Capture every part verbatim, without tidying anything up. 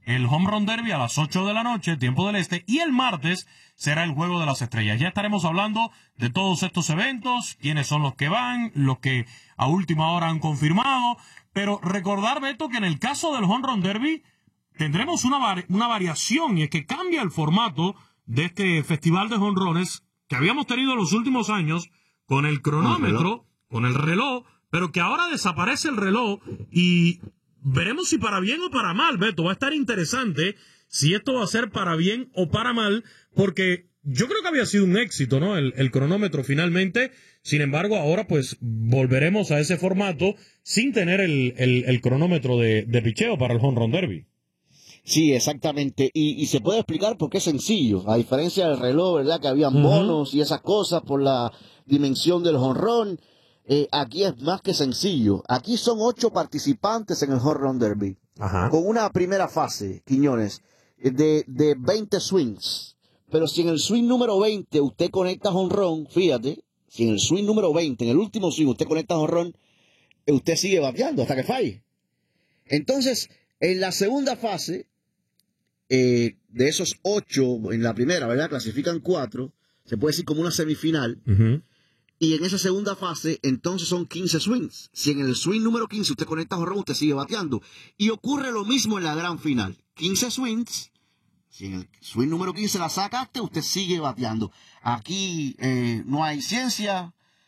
el Home Run Derby a las ocho de la noche, tiempo del este, y el martes será el Juego de las Estrellas. Ya estaremos hablando de todos estos eventos, quiénes son los que van, los que a última hora han confirmado, pero recordar, Beto, que en el caso del Home Run Derby tendremos una, vari- una variación, y es que cambia el formato de este festival de jonrones que habíamos tenido en los últimos años con el cronómetro, con el reloj, pero que ahora desaparece el reloj y veremos si para bien o para mal, Beto. Va a estar interesante si esto va a ser para bien o para mal, porque yo creo que había sido un éxito, ¿no? El, el cronómetro finalmente. Sin embargo, ahora pues volveremos a ese formato sin tener el, el, el cronómetro de, de picheo para el Home Run Derby. Sí, exactamente. Y, y se puede explicar por qué es sencillo. A diferencia del reloj, ¿verdad? Que habían Ujú. bonos y esas cosas por la dimensión del jonrón. Eh, aquí es más que sencillo. Aquí son ocho participantes en el Home Run Derby. Ajá. Con una primera fase, Quiñones, eh, de, de veinte swings. Pero si en el swing número veinte usted conecta jonrón, fíjate, si en el swing número veinte, en el último swing, usted conecta jonrón, eh, usted sigue bateando hasta que falle. Entonces, en la segunda fase, eh, de esos ocho, en la primera, ¿verdad? Clasifican cuatro, se puede decir como una semifinal. Uh-huh. Y en esa segunda fase, entonces son quince swings. Si en el swing número quince usted conecta jonrón, usted sigue bateando. Y ocurre lo mismo en la gran final. quince swings. Si en el swing número quince la sacaste, usted sigue bateando. Aquí eh, no hay ciencia,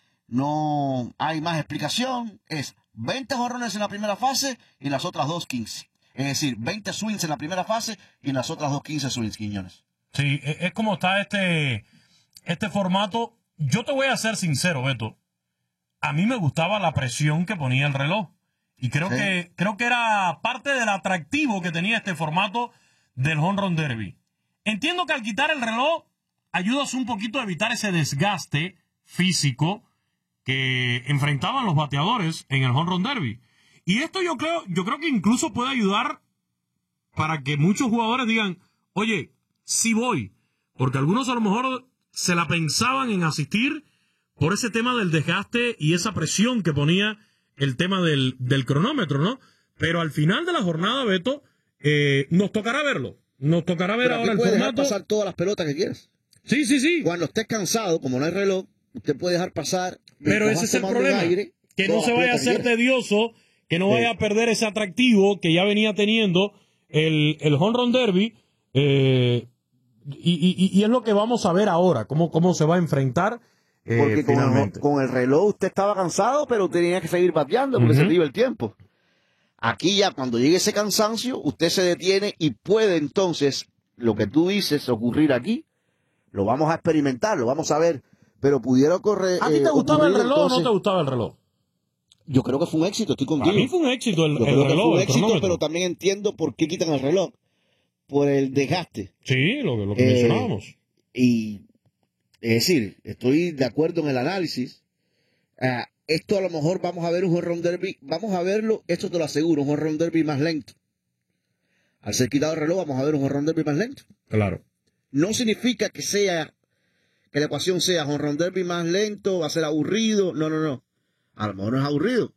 no hay más explicación. Es veinte jonrones en la primera fase y en las otras dos quince. Es decir, veinte swings en la primera fase y en las otras dos quince swings, Quiñones. Sí, es, es como está este, este formato. Yo te voy a ser sincero, Beto. A mí me gustaba la presión que ponía el reloj. Y creo, Sí. que, creo que era parte del atractivo que tenía este formato del Home Run Derby. Entiendo que al quitar el reloj ayudas un poquito a evitar ese desgaste físico que enfrentaban los bateadores en el Home Run Derby. Y esto yo creo, yo creo que incluso puede ayudar para que muchos jugadores digan, oye, sí voy. Porque algunos a lo mejor se la pensaban en asistir por ese tema del desgaste y esa presión que ponía el tema del, del cronómetro, ¿no? Pero al final de la jornada, Beto, eh, nos tocará verlo. Nos tocará ver Pero ahora aquí el puede dejar formato. pasar todas las pelotas que quieras. Sí, sí, sí. Cuando estés cansado, como no hay reloj, usted puede dejar pasar. Pero ese es el problema. Aire, que no se vaya a hacer tedioso, que no vaya Sí. a perder ese atractivo que ya venía teniendo el, el Home Run Derby. Eh, y, y, y es lo que vamos a ver ahora, cómo, cómo se va a enfrentar. Eh, Porque con el, finalmente. con el reloj usted estaba cansado, pero usted tenía que seguir bateando porque Ujú. se te iba el tiempo. Aquí ya cuando llegue ese cansancio, usted se detiene y puede entonces, lo que tú dices, ocurrir aquí. Lo vamos a experimentar, lo vamos a ver. Pero pudiera ocurrir. ¿A ti te eh, gustaba el ocurrir, reloj entonces, o no te gustaba el reloj? Yo creo que fue un éxito, estoy contigo. Para mí fue un éxito el, Yo el creo que reloj, fue un el éxito, cronómetro. pero también entiendo por qué quitan el reloj. Por el desgaste. Sí, lo, que- lo que Eh, mencionábamos. Y, es decir, estoy de acuerdo en el análisis. Ah, esto a lo mejor vamos a ver un home run derby, vamos a verlo, esto te lo aseguro, un home run derby más lento. Al ser quitado el reloj, vamos a ver un home run derby más lento. Claro. No significa que sea, que la ecuación sea home run derby más lento, va a ser aburrido. No, no, no. A lo mejor no es aburrido.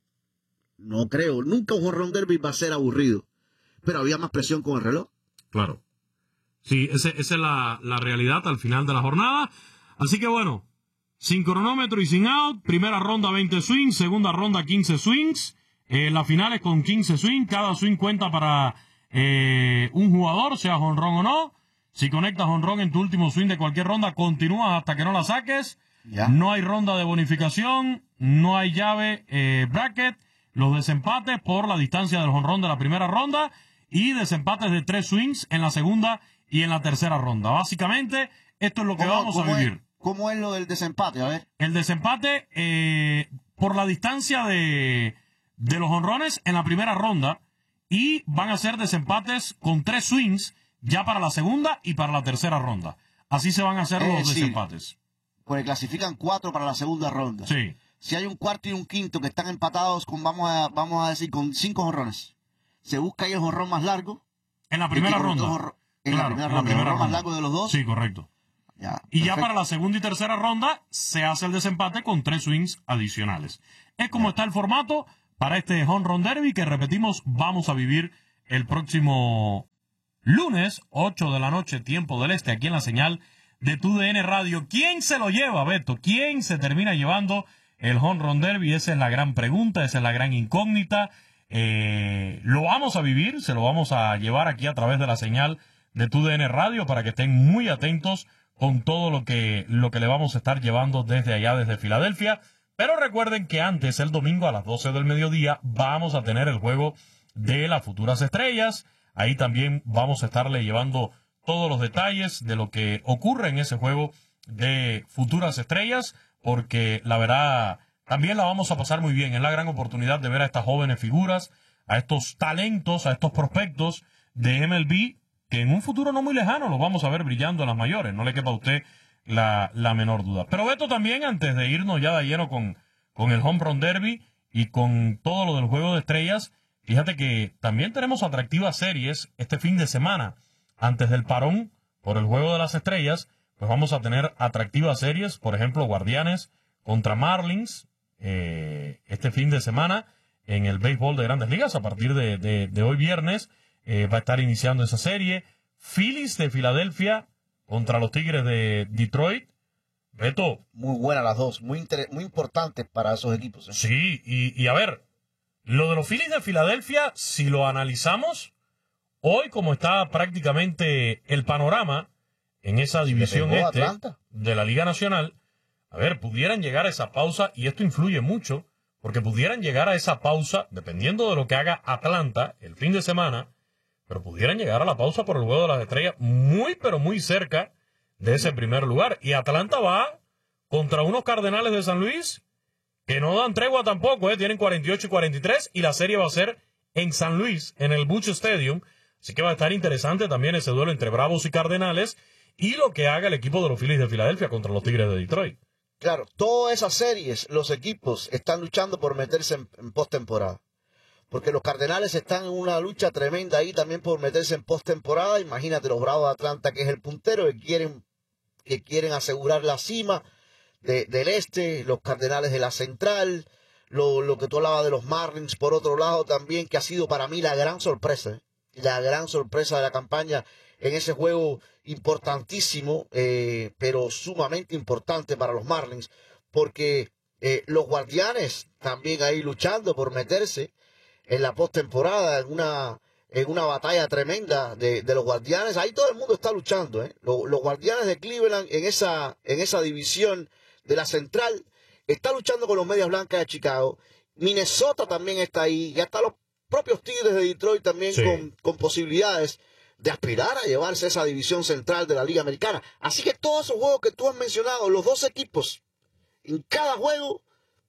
No creo. Nunca un home run derby va a ser aburrido. Pero había más presión con el reloj. Claro. Sí, ese, esa es la, la realidad al final de la jornada. Así que bueno, sin cronómetro y sin out, primera ronda veinte swings, segunda ronda quince swings, eh, las finales con quince swings, cada swing cuenta para eh, un jugador, sea jonrón o no. Si conectas jonrón en tu último swing de cualquier ronda, continúas hasta que no la saques. Ya. No hay ronda de bonificación, no hay llave eh, bracket, los desempates por la distancia del jonrón de la primera ronda y desempates de tres swings en la segunda y en la tercera ronda. Básicamente, esto es lo que ¿Cómo- vamos a cómo vivir. es- ¿Cómo es lo del desempate? A ver. El desempate eh, por la distancia de, de los jonrones en la primera ronda y van a ser desempates con tres swings ya para la segunda y para la tercera ronda. Así se van a hacer Es los decir, desempates. Pues clasifican cuatro para la segunda ronda. Sí. Si hay un cuarto y un quinto que están empatados con, vamos a, vamos a decir, con cinco jonrones, se busca ahí el jonrón más largo. En la primera El que conectó ronda. jonrón- En Claro, la primera en la ronda, el primera jonrón más ronda. largo de los dos. Sí, correcto. Ya, Y ya perfecto. para la segunda y tercera ronda se hace el desempate con tres swings adicionales. Es como está el formato para este Home Run Derby que, repetimos, vamos a vivir el próximo lunes, ocho de la noche, tiempo del este, aquí en la señal de Tu D N Radio. ¿Quién se lo lleva, Beto? ¿Quién se termina llevando el Home Run Derby? Esa es la gran pregunta, esa es la gran incógnita. Eh, lo vamos a vivir, se lo vamos a llevar aquí a través de la señal de Tu D N Radio para que estén muy atentos con todo lo que, lo que le vamos a estar llevando desde allá, desde Filadelfia. Pero recuerden que antes, el domingo a las doce del mediodía, vamos a tener el juego de las futuras estrellas. Ahí también vamos a estarle llevando todos los detalles de lo que ocurre en ese juego de futuras estrellas, porque la verdad también la vamos a pasar muy bien. Es la gran oportunidad de ver a estas jóvenes figuras, a estos talentos, a estos prospectos de M L B, que en un futuro no muy lejano los vamos a ver brillando en las mayores. No le quepa a usted la, la menor duda. Pero Beto, también, antes de irnos ya de lleno con, con el Home Run Derby y con todo lo del juego de estrellas, fíjate que también tenemos atractivas series este fin de semana. Antes del parón por el juego de las estrellas, pues vamos a tener atractivas series. Por ejemplo, Guardianes contra Marlins eh, este fin de semana en el béisbol de Grandes Ligas. A partir de, de, de hoy viernes eh, va a estar iniciando esa serie. Phillies de Filadelfia contra los Tigres de Detroit. Beto. Muy buenas las dos, muy, muy importantes para esos equipos. ¿eh? Sí, y, y a ver, lo de los Phillies de Filadelfia, si lo analizamos, hoy como está prácticamente el panorama en esa división este de la Liga Nacional, a ver, pudieran llegar a esa pausa, y esto influye mucho, porque pudieran llegar a esa pausa, dependiendo de lo que haga Atlanta el fin de semana, pero pudieran llegar a la pausa por el juego de las estrellas muy, pero muy cerca de ese primer lugar. Y Atlanta va contra unos Cardenales de San Luis que no dan tregua tampoco, ¿eh? Tienen cuarenta y ocho y cuarenta y tres, y la serie va a ser en San Luis, en el Busch Stadium. Así que va a estar interesante también ese duelo entre Bravos y Cardenales, y lo que haga el equipo de los Phillies de Filadelfia contra los Tigres de Detroit. Claro, todas esas series, los equipos están luchando por meterse en, en postemporada. Porque los Cardenales están en una lucha tremenda ahí también por meterse en postemporada. Imagínate los Bravos de Atlanta, que es el puntero, que quieren, que quieren asegurar la cima de, del este, los Cardenales de la Central, lo, lo que tú hablabas de los Marlins, por otro lado también, que ha sido para mí la gran sorpresa, ¿eh? la gran sorpresa de la campaña en ese juego importantísimo, eh, pero sumamente importante para los Marlins, porque eh, los Guardianes también ahí luchando por meterse en la postemporada, en una, en una batalla tremenda de, de los Guardianes. Ahí todo el mundo está luchando, ¿eh? Los, los Guardianes de Cleveland en esa, en esa división de la Central está luchando con los Medias Blancas de Chicago. Minnesota también está ahí, y hasta los propios Tigres de Detroit también sí. con, con posibilidades de aspirar a llevarse esa división central de la Liga Americana. Así que todos esos juegos que tú has mencionado, los dos equipos, en cada juego,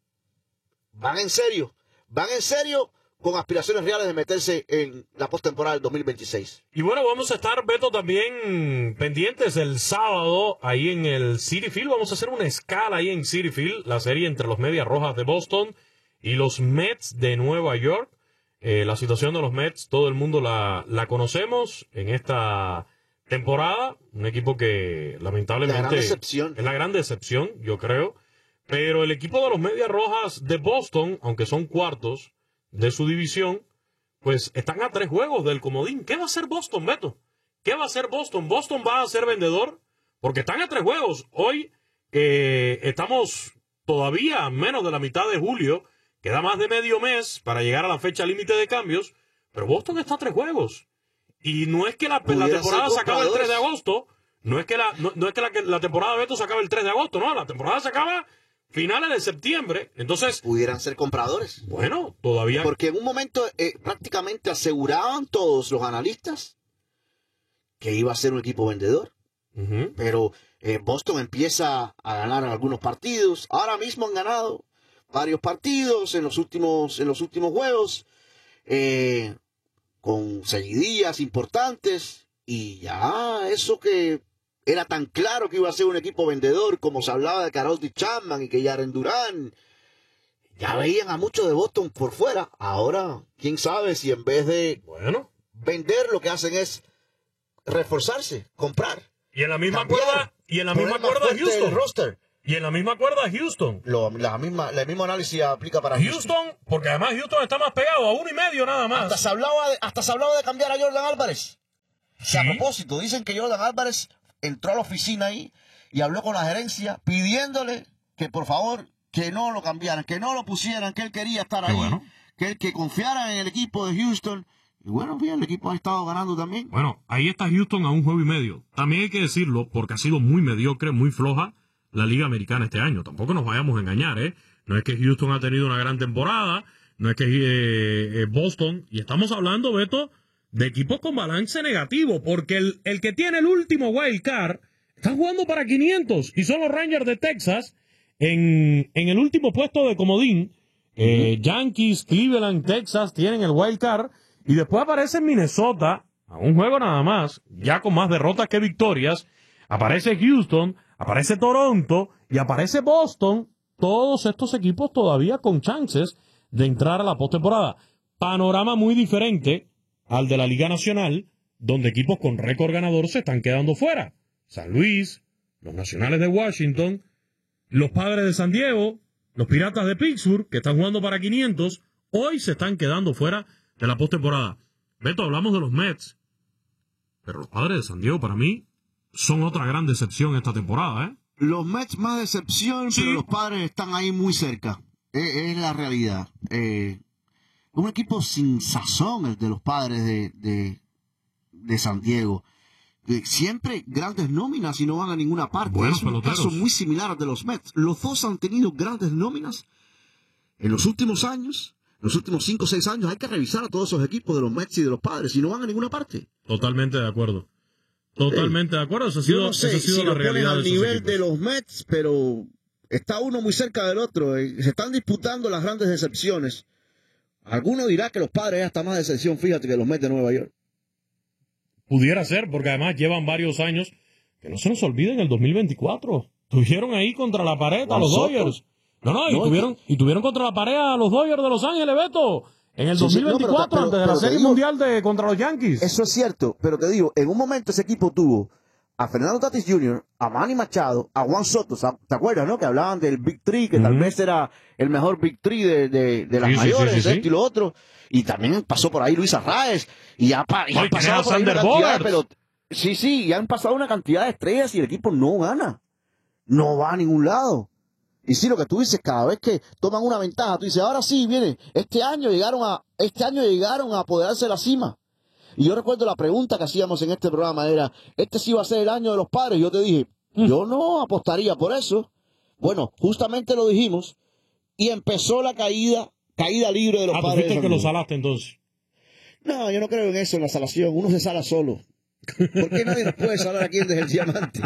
van en serio, van en serio, con aspiraciones reales de meterse en la postemporada del dos mil veintiséis. Y bueno, vamos a estar, Beto, también pendientes el sábado ahí en el Citi Field. Vamos a hacer una escala ahí en Citi Field, la serie entre los Medias Rojas de Boston y los Mets de Nueva York. Eh, la situación de los Mets, todo el mundo la, la conocemos en esta temporada. Un equipo que lamentablemente la gran decepción. es la gran decepción, yo creo. Pero el equipo de los Medias Rojas de Boston, aunque son cuartos de su división, pues están a tres juegos del comodín. ¿Qué va a hacer Boston, Beto? ¿Qué va a hacer Boston? Boston va a ser vendedor porque están a tres juegos. Hoy eh, estamos todavía a menos de la mitad de julio. Queda más de medio mes para llegar a la fecha límite de cambios, pero Boston está a tres juegos. Y no es que la, la temporada se acabe el tres de agosto, no es que, la, no, no es que la, la temporada de Beto se acabe el tres de agosto, no, la temporada se acaba finales de septiembre. Entonces, pudieran ser compradores. Bueno, todavía. Porque en un momento eh, prácticamente aseguraban todos los analistas que iba a ser un equipo vendedor. Uh-huh. Pero eh, Boston empieza a ganar algunos partidos. Ahora mismo han ganado varios partidos en los últimos, en los últimos juegos, eh, con seguidillas importantes, y ya eso que era tan claro que iba a ser un equipo vendedor, como se hablaba de Karol Chapman y que Jaren Duran, ya veían a muchos de Boston por fuera. Ahora, quién sabe si en vez de bueno. vender, lo que hacen es reforzarse, comprar. Y en la misma cuerda, y en la misma cuerda Houston. Roster. Y en la misma cuerda Houston. Lo, la misma, el mismo análisis aplica para Houston. Houston, porque además Houston está más pegado a uno y medio nada más. Hasta se hablaba de, hasta se hablaba de cambiar a Jordan Álvarez. Sí. A propósito, dicen que Jordan Álvarez entró a la oficina ahí y habló con la gerencia pidiéndole que por favor que no lo cambiaran, que no lo pusieran, que él quería estar Qué ahí, bueno. que él que confiara en el equipo de Houston. Y bueno, bien, el equipo ha estado ganando también. Bueno, ahí está Houston a un juego y medio. También hay que decirlo, porque ha sido muy mediocre, muy floja la Liga Americana este año. Tampoco nos vayamos a engañar, ¿eh? No es que Houston ha tenido una gran temporada, no es que eh, eh, Boston, y estamos hablando, Beto, de equipos con balance negativo, porque el, el que tiene el último wild card está jugando para quinientos, y son los Rangers de Texas en, en el último puesto de comodín. Eh, uh-huh. Yankees, Cleveland, Texas tienen el wild card, y después aparece Minnesota, a un juego nada más, ya con más derrotas que victorias, aparece Houston, aparece Toronto, y aparece Boston, todos estos equipos todavía con chances de entrar a la postemporada. Panorama muy diferente al de la Liga Nacional, donde equipos con récord ganador se están quedando fuera. San Luis, los Nacionales de Washington, los Padres de San Diego, los Piratas de Pittsburgh, que están jugando para quinientos, hoy se están quedando fuera de la postemporada. Beto, hablamos de los Mets, pero los Padres de San Diego para mí son otra gran decepción esta temporada, ¿eh? Los Mets más decepción, sí. Pero los Padres están ahí muy cerca. Es, es la realidad. Eh, un equipo sin sazón el de los Padres de, de, de San Diego. Eh, siempre grandes nóminas y no van a ninguna parte. Buenos es un peloteros. caso muy similar al de los Mets. Los dos han tenido grandes nóminas en los últimos años. Los últimos cinco o seis años hay que revisar a todos esos equipos de los Mets y de los Padres y no van a ninguna parte. Totalmente de acuerdo. Totalmente de acuerdo. Esa ha Yo sido, no sé esa ha sido si la lo ponen realidad al de nivel equipos. de los Mets, pero está uno muy cerca del otro. Se están disputando las grandes decepciones. Alguno dirá que los Padres ya están más decepción, fíjate, que los Mets de Nueva York. Pudiera ser, porque además llevan varios años. Que no se nos olviden el dos mil veinticuatro. Tuvieron ahí contra la pared a los Dodgers. No, no, y, no, tuvieron, y tuvieron contra la pared a los Dodgers de Los Ángeles, Beto. En el sí, dos mil veinticuatro, sí, no, pero, antes de la Serie digo, Mundial de contra los Yankees. Eso es cierto, pero te digo, en un momento ese equipo tuvo a Fernando Tatis junior, a Manny Machado, a Juan Soto, ¿te acuerdas, no? Que hablaban del Big Three, que uh-huh. tal vez era el mejor Big Three de, de, de las sí, mayores, sí, sí, sí, esto sí. y lo otro. Y también pasó por ahí Luis Arraez, y ya, pa, y han pasado por ahí una cantidad de pelot... Sí, sí, y han pasado una cantidad de estrellas y el equipo no gana. No va a ningún lado. Y sí, lo que tú dices, cada vez que toman una ventaja, tú dices, ahora sí, viene, este año llegaron a, este año llegaron a apoderarse de la cima. Y yo recuerdo la pregunta que hacíamos en este programa era, este sí va a ser el año de los Padres. Y yo te dije, mm. yo no apostaría por eso. Bueno, justamente lo dijimos y empezó la caída, caída libre de los ah, Padres. Ah, tú fuiste que lo salaste entonces. No, yo no creo en eso, en la salación. Uno se sala solo. ¿Por qué nadie nos puede salar aquí desde el diamante?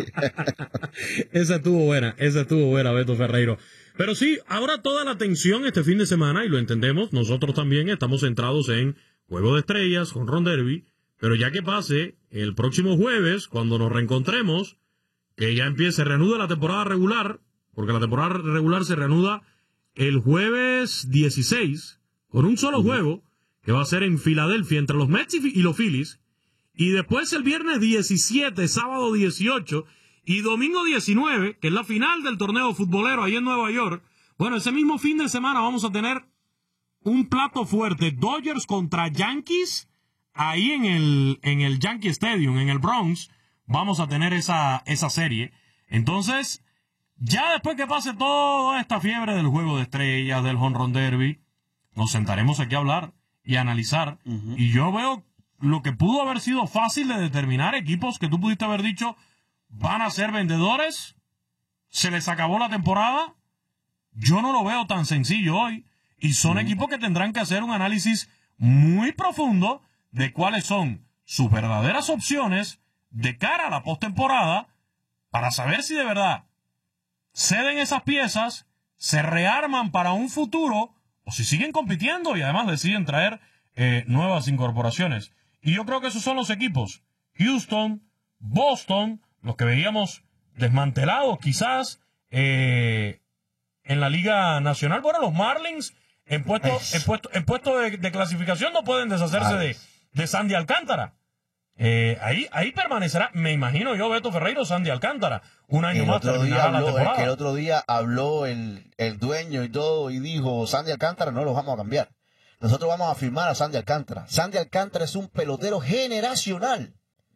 Esa estuvo buena, esa estuvo buena, Beto Ferreiro. Pero sí, ahora toda la atención este fin de semana, y lo entendemos, nosotros también estamos centrados en Juego de Estrellas, Jonrón Derby, pero ya que pase el próximo jueves, cuando nos reencontremos, que ya empiece, se reanuda la temporada regular, porque la temporada regular se reanuda el jueves dieciséis, con un solo juego, que va a ser en Filadelfia, entre los Mets y los Phillies. Y después el viernes diecisiete, sábado dieciocho y domingo diecinueve, que es la final del torneo futbolero ahí en Nueva York. Bueno, ese mismo fin de semana vamos a tener un plato fuerte. Dodgers contra Yankees, ahí en el, en el Yankee Stadium, en el Bronx. Vamos a tener esa, esa serie. Entonces, ya después que pase toda esta fiebre del Juego de Estrellas, del Jonrón Derby, nos sentaremos aquí a hablar y a analizar. Uh-huh. Y yo veo lo que pudo haber sido fácil de determinar, equipos que tú pudiste haber dicho van a ser vendedores, se les acabó la temporada. Yo no lo veo tan sencillo hoy, y son mm. equipos que tendrán que hacer un análisis muy profundo de cuáles son sus verdaderas opciones de cara a la postemporada para saber si de verdad ceden esas piezas, se rearman para un futuro o si siguen compitiendo y además deciden traer eh, nuevas incorporaciones. Y yo creo que esos son los equipos. Houston, Boston, los que veíamos desmantelados quizás eh, en la Liga Nacional. Bueno, los Marlins en puesto, en puesto, en puesto de, de clasificación no pueden deshacerse de, de Sandy Alcántara. Eh, ahí, ahí permanecerá, me imagino yo, Beto Ferreiro, Sandy Alcántara. Un año el más otro terminará día habló, la temporada. Es que el otro día habló el, el dueño y todo y dijo, Sandy Alcántara no los vamos a cambiar. Nosotros vamos a firmar a Sandy Alcántara. Sandy Alcántara es un pelotero generacional.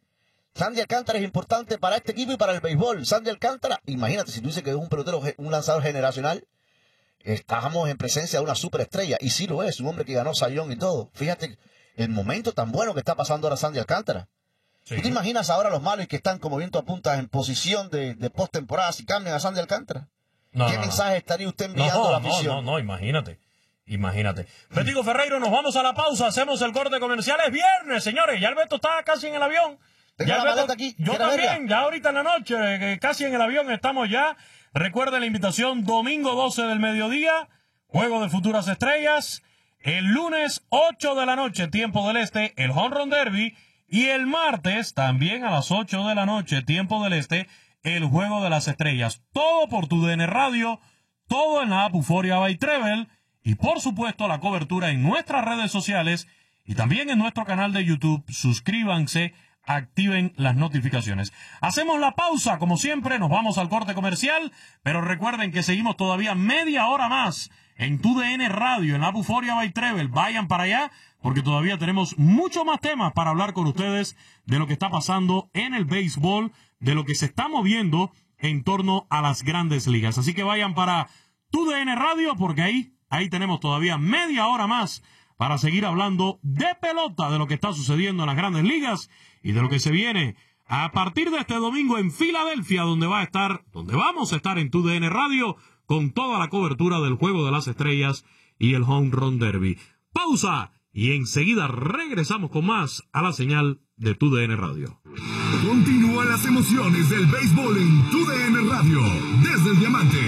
Sandy Alcántara es importante para este equipo y para el béisbol. Sandy Alcántara, imagínate, si tú dices que es un pelotero, un lanzador generacional, estamos en presencia de una superestrella. Y sí lo es, un hombre que ganó Cy Young y todo. Fíjate el momento tan bueno que está pasando ahora Sandy Alcántara. Sí. ¿Tú te imaginas ahora los malos que están como viento a punta en posición de, de postemporada si cambian a Sandy Alcántara? No, ¿Qué no, mensaje no. estaría usted enviando no, a la no, afición? No, no, no, imagínate. Imagínate. Petico Ferreiro, nos vamos a la pausa, hacemos el corte comercial. Es viernes, señores. Ya Alberto está casi en el avión. Tengo ya la Alberto, maleta aquí. yo también, verla? Ya ahorita en la noche, eh, casi en el avión estamos ya. Recuerden la invitación, domingo doce del mediodía, Juego de Futuras Estrellas. El lunes ocho de la noche, tiempo del este, el Home Run Derby. Y el martes, también a las ocho de la noche, tiempo del este, el Juego de las Estrellas. Todo por tu D N Radio, todo en la app Euphoria by Treble. Y por supuesto la cobertura en nuestras redes sociales y también en nuestro canal de YouTube. Suscríbanse, activen las notificaciones. Hacemos la pausa, como siempre, nos vamos al corte comercial, pero recuerden que seguimos todavía media hora más en tu D N Radio, en la Euphoria by Treble. Vayan para allá, porque todavía tenemos muchos más temas para hablar con ustedes de lo que está pasando en el béisbol, de lo que se está moviendo en torno a las grandes ligas. Así que vayan para tu D N Radio, porque ahí Ahí tenemos todavía media hora más para seguir hablando de pelota, de lo que está sucediendo en las grandes ligas y de lo que se viene a partir de este domingo en Filadelfia, donde va a estar, donde vamos a estar en tu D N Radio con toda la cobertura del Juego de las Estrellas y el Home Run Derby. Pausa y enseguida regresamos con más a la señal de tu D N Radio. Continúan las emociones del béisbol en tu D N Radio desde el Diamante.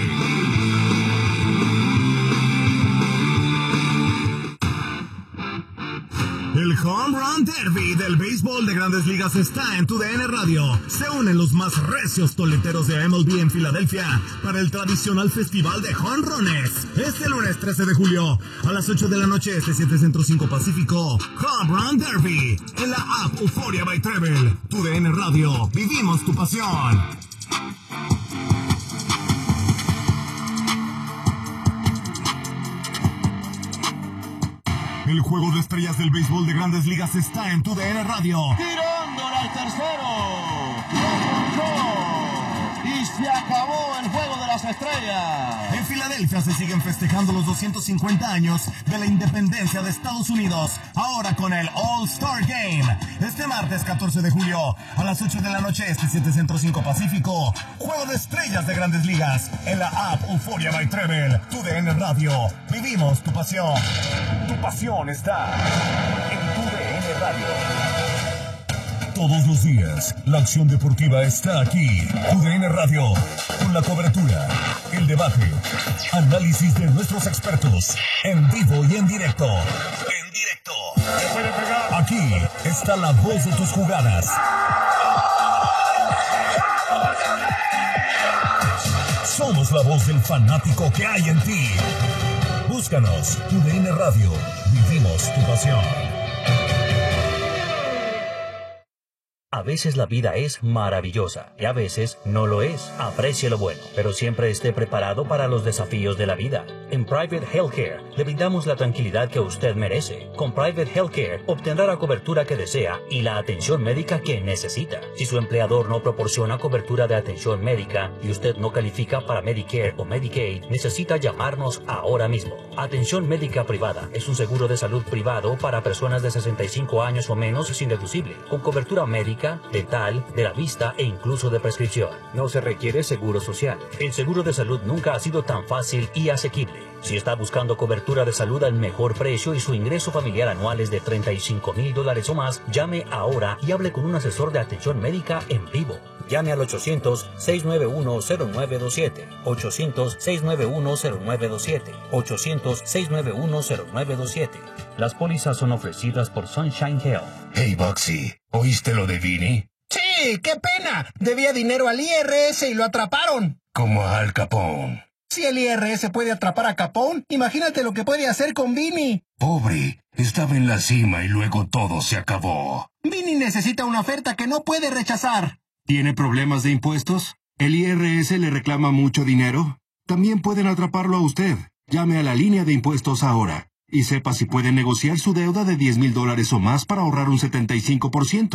El Home Run Derby del béisbol de Grandes Ligas está en tu D N Radio. Se unen los más recios toleteros de M L B en Filadelfia para el tradicional festival de jonrones. Este lunes trece de julio a las ocho de la noche, este siete Centro cinco Pacífico. Home Run Derby en la app Euphoria by Treble. Tu D N Radio. Vivimos tu pasión. El juego de estrellas del béisbol de Grandes Ligas está en tu D N Radio. Tirándola al tercero. Lo ponchó. Y se acabó el juego de las estrellas. En Filadelfia se siguen festejando los doscientos cincuenta años de la independencia de Estados Unidos. Ahora con el All-Star Game. Este martes catorce de julio a las ocho de la noche, este siete Centro cinco Pacífico. Juego de estrellas de Grandes Ligas en la app Euphoria by Treble. Tu D N Radio. Vivimos tu pasión. Tu pasión está en tu D N Radio. Todos los días, la acción deportiva está aquí. Tu D N Radio, con la cobertura, el debate, análisis de nuestros expertos, en vivo y en directo. En directo. Aquí está la voz de tus jugadas. Somos la voz del fanático que hay en ti. Búscanos, tu D N Radio. Vivimos tu pasión. A veces la vida es maravillosa y a veces no lo es. Aprecie lo bueno, pero siempre esté preparado para los desafíos de la vida. En Private Healthcare le brindamos la tranquilidad que usted merece. Con Private Healthcare obtendrá la cobertura que desea y la atención médica que necesita. Si su empleador no proporciona cobertura de atención médica y usted no califica para Medicare o Medicaid, necesita llamarnos ahora mismo. Atención médica privada es un seguro de salud privado para personas de sesenta y cinco años o menos sin deducible, con cobertura médica, dental, de la vista e incluso de prescripción. No se requiere seguro social. El seguro de salud nunca ha sido tan fácil y asequible. Si está buscando cobertura de salud al mejor precio y su ingreso familiar anual es de treinta y cinco mil dólares o más, llame ahora y hable con un asesor de atención médica en vivo. Llame al ochocientos, seis nueve uno, cero nueve dos siete, ochocientos, seis nueve uno, cero nueve dos siete, ochocientos, seis nueve uno, cero nueve dos siete. Las pólizas son ofrecidas por Sunshine Health. Hey, Boxy, ¿oíste lo de Vinny? Sí, qué pena. Debía dinero al I R S y lo atraparon. Como a Al Capone. Si el I R S puede atrapar a Capone, imagínate lo que puede hacer con Vinny. Pobre, estaba en la cima y luego todo se acabó. Vinny necesita una oferta que no puede rechazar. ¿Tiene problemas de impuestos? ¿El I R S le reclama mucho dinero? También pueden atraparlo a usted. Llame a la línea de impuestos ahora y sepa si puede negociar su deuda de diez mil dólares o más para ahorrar un setenta y cinco por ciento.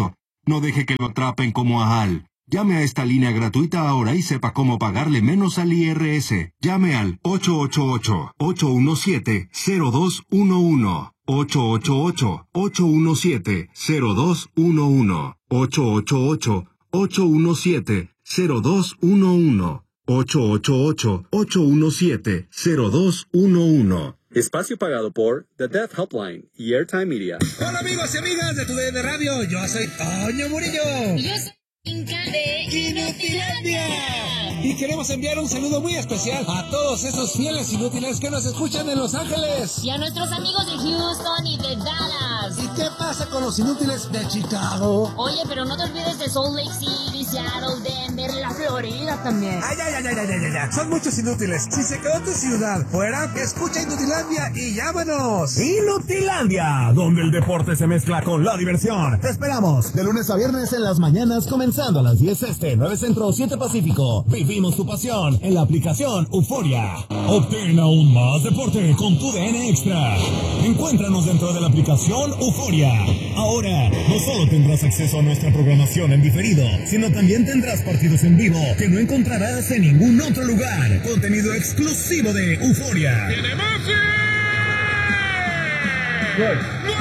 No deje que lo atrapen como a Hal. Llame a esta línea gratuita ahora y sepa cómo pagarle menos al I R S. Llame al ocho ocho ocho, ocho uno siete, cero dos uno uno. ocho ocho ocho, ocho uno siete, cero dos uno uno. ocho ocho ocho, ocho uno siete, cero dos uno uno. ocho ocho ocho, ocho uno siete, cero dos uno uno. Espacio pagado por The Death Helpline y Airtime Media. Hola amigos y amigas de Tu D N Radio, yo soy Toño Murillo. Y yo soy Inca de Inutilandia. Y queremos enviar un saludo muy especial a todos esos fieles inútiles que nos escuchan en Los Ángeles. Y a nuestros amigos de Houston y de Dallas. ¿Y qué pasa con los inútiles de Chicago? Oye, pero no te olvides de Salt Lake City, Seattle, Denver, la Florida también. Ay, ay, ay, ay, ay, ay, ay. Son muchos inútiles. Si se quedó tu ciudad fuera, escucha Inutilandia y llámanos. Inutilandia, donde el deporte se mezcla con la diversión. Te esperamos de lunes a viernes en las mañanas, comenzando a las diez este, nueve centro, siete pacífico. Vivimos tu pasión en la aplicación Euforia. Obtén aún más deporte con tu D N Extra. Encuéntranos dentro de la aplicación Euforia. Ahora, no solo tendrás acceso a nuestra programación en diferido, sino también tendrás partidos en vivo que no encontrarás en ningún otro lugar. Contenido exclusivo de Euforia. ¡Tiene Messi! ¡Gol!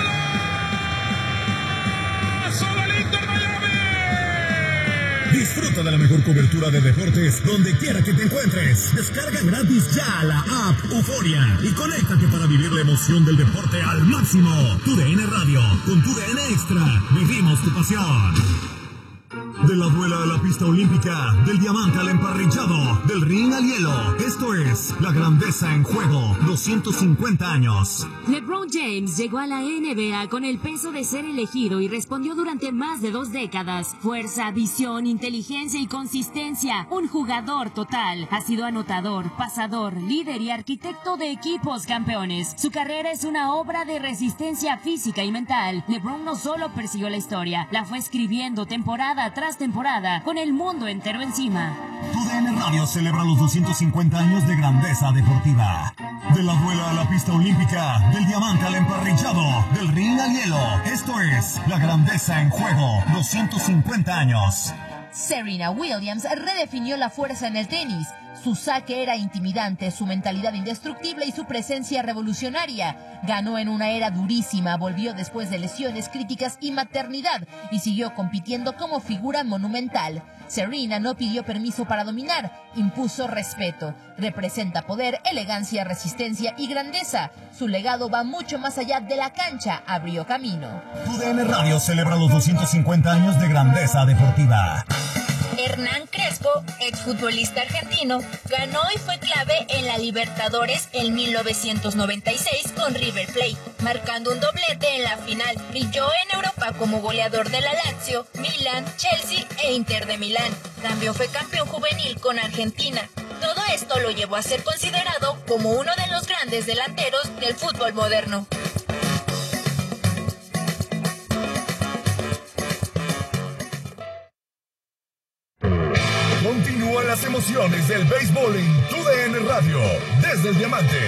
Disfruta de la mejor cobertura de deportes donde quiera que te encuentres. Descarga gratis ya la app Euforia y conéctate para vivir la emoción del deporte al máximo. Tu D N Radio, con Tu D N Extra, vivimos tu pasión. De la duela a la pista olímpica, del diamante al emparrillado, del ring al hielo. Esto es la grandeza en juego, doscientos cincuenta años. LeBron James llegó a la N B A con el peso de ser elegido y respondió durante más de dos décadas. Fuerza, visión, inteligencia y consistencia. Un jugador total. Ha sido anotador, pasador, líder y arquitecto de equipos campeones. Su carrera es una obra de resistencia física y mental. LeBron no solo persiguió la historia, la fue escribiendo temporada tras temporada, con el mundo entero encima. Tu D N Radio celebra los doscientos cincuenta años de grandeza deportiva. De la duela a la pista olímpica, del diamante al emparrillado, del ring al hielo. Esto es la grandeza en juego, doscientos cincuenta años. Serena Williams redefinió la fuerza en el tenis. Su saque era intimidante, su mentalidad indestructible y su presencia revolucionaria. Ganó en una era durísima, volvió después de lesiones críticas y maternidad y siguió compitiendo como figura monumental. Serena no pidió permiso para dominar, impuso respeto. Representa poder, elegancia, resistencia y grandeza. Su legado va mucho más allá de la cancha, abrió camino. Tu D N Radio celebra los doscientos cincuenta años de grandeza deportiva. Hernán Crespo, exfutbolista argentino, ganó y fue clave en la Libertadores en mil novecientos noventa y seis con River Plate, marcando un doblete en la final. Brilló en Europa como goleador de la Lazio, Milan, Chelsea e Inter de Milán. También fue campeón juvenil con Argentina. Todo esto lo llevó a ser considerado como uno de los grandes delanteros del fútbol moderno. Continúan las emociones del béisbol en Tu D N Radio, desde el Diamante.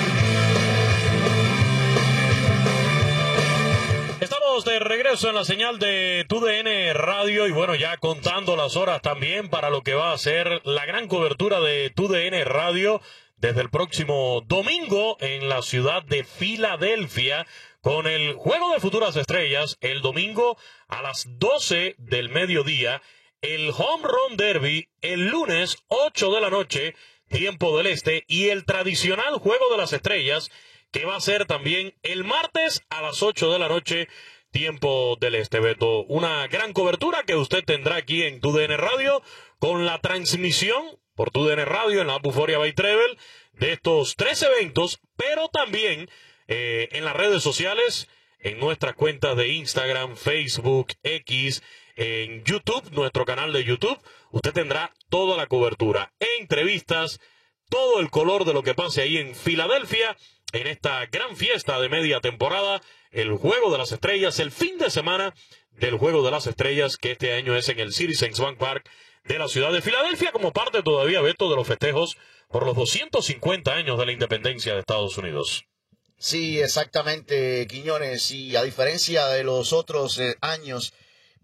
Estamos de regreso en la señal de Tu D N Radio y bueno, ya contando las horas también para lo que va a ser la gran cobertura de Tu D N Radio desde el próximo domingo en la ciudad de Filadelfia con el Juego de Futuras Estrellas el domingo a las doce del mediodía. El Home Run Derby el lunes ocho de la noche, tiempo del este, y el tradicional Juego de las Estrellas, que va a ser también el martes a las ocho de la noche, tiempo del este, Beto. Una gran cobertura que usted tendrá aquí en Tu D N Radio, con la transmisión por Tu D N Radio en la app Euphoria by Treble de estos tres eventos, pero también eh, en las redes sociales, en nuestras cuentas de Instagram, Facebook, X, en YouTube, nuestro canal de YouTube, usted tendrá toda la cobertura, entrevistas, todo el color de lo que pase ahí en Filadelfia, en esta gran fiesta de media temporada, el Juego de las Estrellas, el fin de semana del Juego de las Estrellas, que este año es en el Citizens Bank Park de la ciudad de Filadelfia, como parte todavía, Beto, de los festejos por los doscientos cincuenta años de la independencia de Estados Unidos. Sí, exactamente, Quiñones, y a diferencia de los otros eh, años,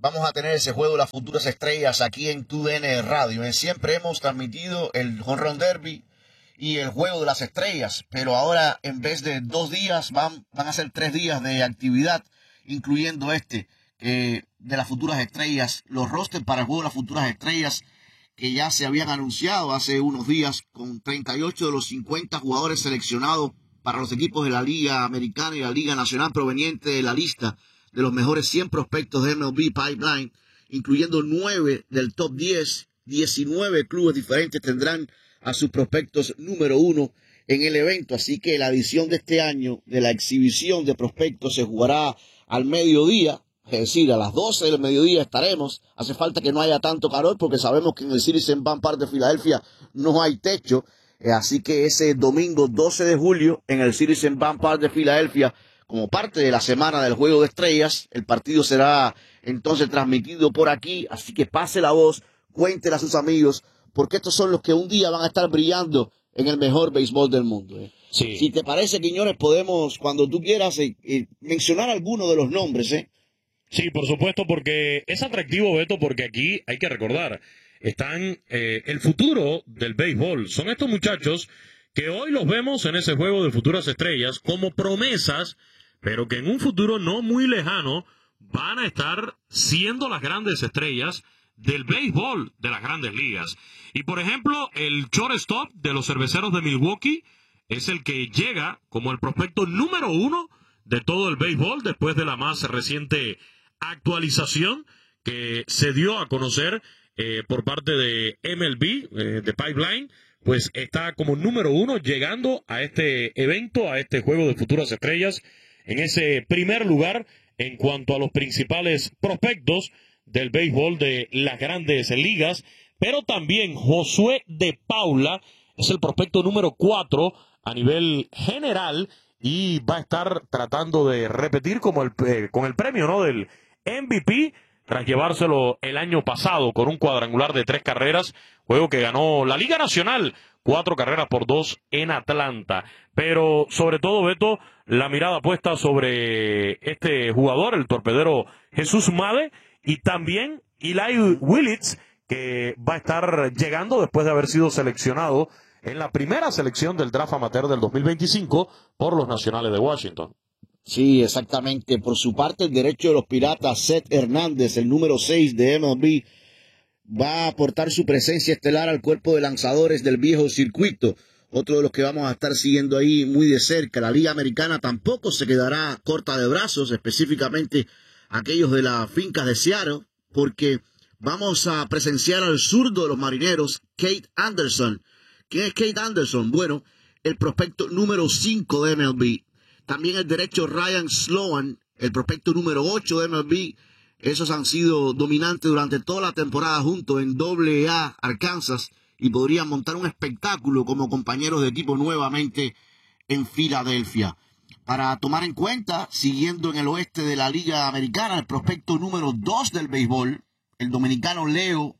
vamos a tener ese juego de las futuras estrellas aquí en T D N Radio. ¿eh? Siempre hemos transmitido el Home Run Derby y el juego de las estrellas, pero ahora en vez de dos días van, van a ser tres días de actividad, incluyendo este eh, de las futuras estrellas, los rosters para el juego de las futuras estrellas que ya se habían anunciado hace unos días, con treinta y ocho de los cincuenta jugadores seleccionados para los equipos de la Liga Americana y la Liga Nacional proveniente de la lista de los mejores cien prospectos de M L B Pipeline, incluyendo nueve del top diez, diecinueve clubes diferentes tendrán a sus prospectos número uno en el evento, así que la edición de este año de la exhibición de prospectos se jugará al mediodía, es decir, a las doce del mediodía estaremos. Hace falta que no haya tanto calor porque sabemos que en el Citizens Bank Park de Filadelfia no hay techo, eh, así que ese domingo doce de julio en el Citizens Bank Park de Filadelfia, como parte de la semana del Juego de Estrellas, el partido será entonces transmitido por aquí, así que pase la voz, cuéntela a sus amigos, porque estos son los que un día van a estar brillando en el mejor béisbol del mundo. ¿eh? Sí. Si te parece, Quiñones, podemos, cuando tú quieras, eh, eh, mencionar algunos de los nombres, ¿eh? Sí, por supuesto, porque es atractivo, Beto, porque aquí hay que recordar, están eh, el futuro del béisbol. Son estos muchachos que hoy los vemos en ese juego de futuras estrellas como promesas, pero que en un futuro no muy lejano van a estar siendo las grandes estrellas del béisbol de las grandes ligas. Y por ejemplo, el shortstop de los Cerveceros de Milwaukee es el que llega como el prospecto número uno de todo el béisbol después de la más reciente actualización que se dio a conocer eh, por parte de M L B, eh, de Pipeline, pues está como número uno llegando a este evento, a este juego de futuras estrellas, en ese primer lugar en cuanto a los principales prospectos del béisbol de las grandes ligas, pero también Josué de Paula es el prospecto número cuatro a nivel general y va a estar tratando de repetir como el, eh, con el premio, ¿no?, del M V P tras llevárselo el año pasado con un cuadrangular de tres carreras, juego que ganó la Liga Nacional, cuatro carreras por dos en Atlanta. Pero sobre todo, Beto, la mirada puesta sobre este jugador, el torpedero Jesús Made, y también Eli Willits, que va a estar llegando después de haber sido seleccionado en la primera selección del draft amateur del dos mil veinticinco por los Nacionales de Washington. Sí, exactamente. Por su parte, el derecho de los Piratas, Seth Hernández, el número seis de M L B, va a aportar su presencia estelar al cuerpo de lanzadores del viejo circuito. Otro de los que vamos a estar siguiendo ahí muy de cerca. La Liga Americana tampoco se quedará corta de brazos, específicamente aquellos de las fincas de Seattle, porque vamos a presenciar al zurdo de los Marineros, Kate Anderson. ¿Quién es Kate Anderson? Bueno, el prospecto número cinco de M L B. También el derecho Ryan Sloan, el prospecto número ocho de M L B. Esos han sido dominantes durante toda la temporada juntos en doble A Arkansas y podrían montar un espectáculo como compañeros de equipo nuevamente en Filadelfia. Para tomar en cuenta, siguiendo en el oeste de la Liga Americana, el prospecto número dos del béisbol, el dominicano Leo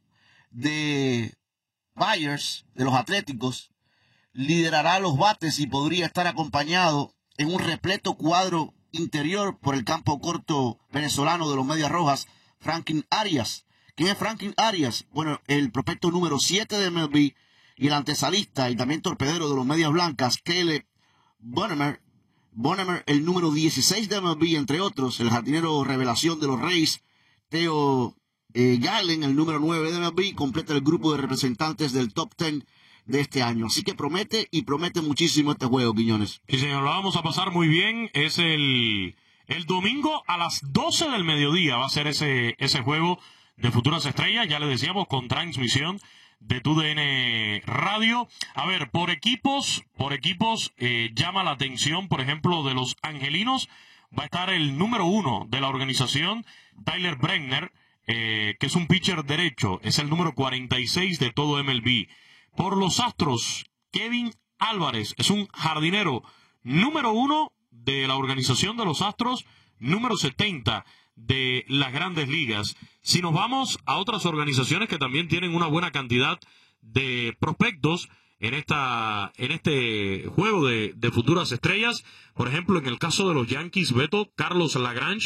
de Byers, de los Atléticos, liderará los bates y podría estar acompañado en un repleto cuadro interior por el campo corto venezolano de los Medias Rojas, Franklin Arias. ¿Quién es Franklin Arias? Bueno, el prospecto número siete de M L B y el antesalista y también torpedero de los Medias Blancas, Caleb Bonnemer. Bonnemer, el número dieciséis de M L B, entre otros, el jardinero revelación de los Reyes, Theo eh, Gallen, el número nueve de M L B, completa el grupo de representantes del top diez de este año. Así que promete y promete muchísimo este juego, Quiñones. Sí, señor, lo vamos a pasar muy bien. Es el, el domingo a las doce del mediodía va a ser ese, ese juego de futuras estrellas, ya les decíamos, con transmisión de T D N Radio. A ver, por equipos, por equipos eh, llama la atención, por ejemplo, de los angelinos, va a estar el número uno de la organización, Tyler Bregner, eh, que es un pitcher derecho, es el número cuarenta y seis de todo M L B. Por los Astros, Kevin Álvarez es un jardinero número uno de la organización de los Astros, número setenta de las grandes ligas. Si nos vamos a otras organizaciones que también tienen una buena cantidad de prospectos en esta en este juego de, de futuras estrellas, por ejemplo, en el caso de los Yankees, Beto, Carlos Lagrange,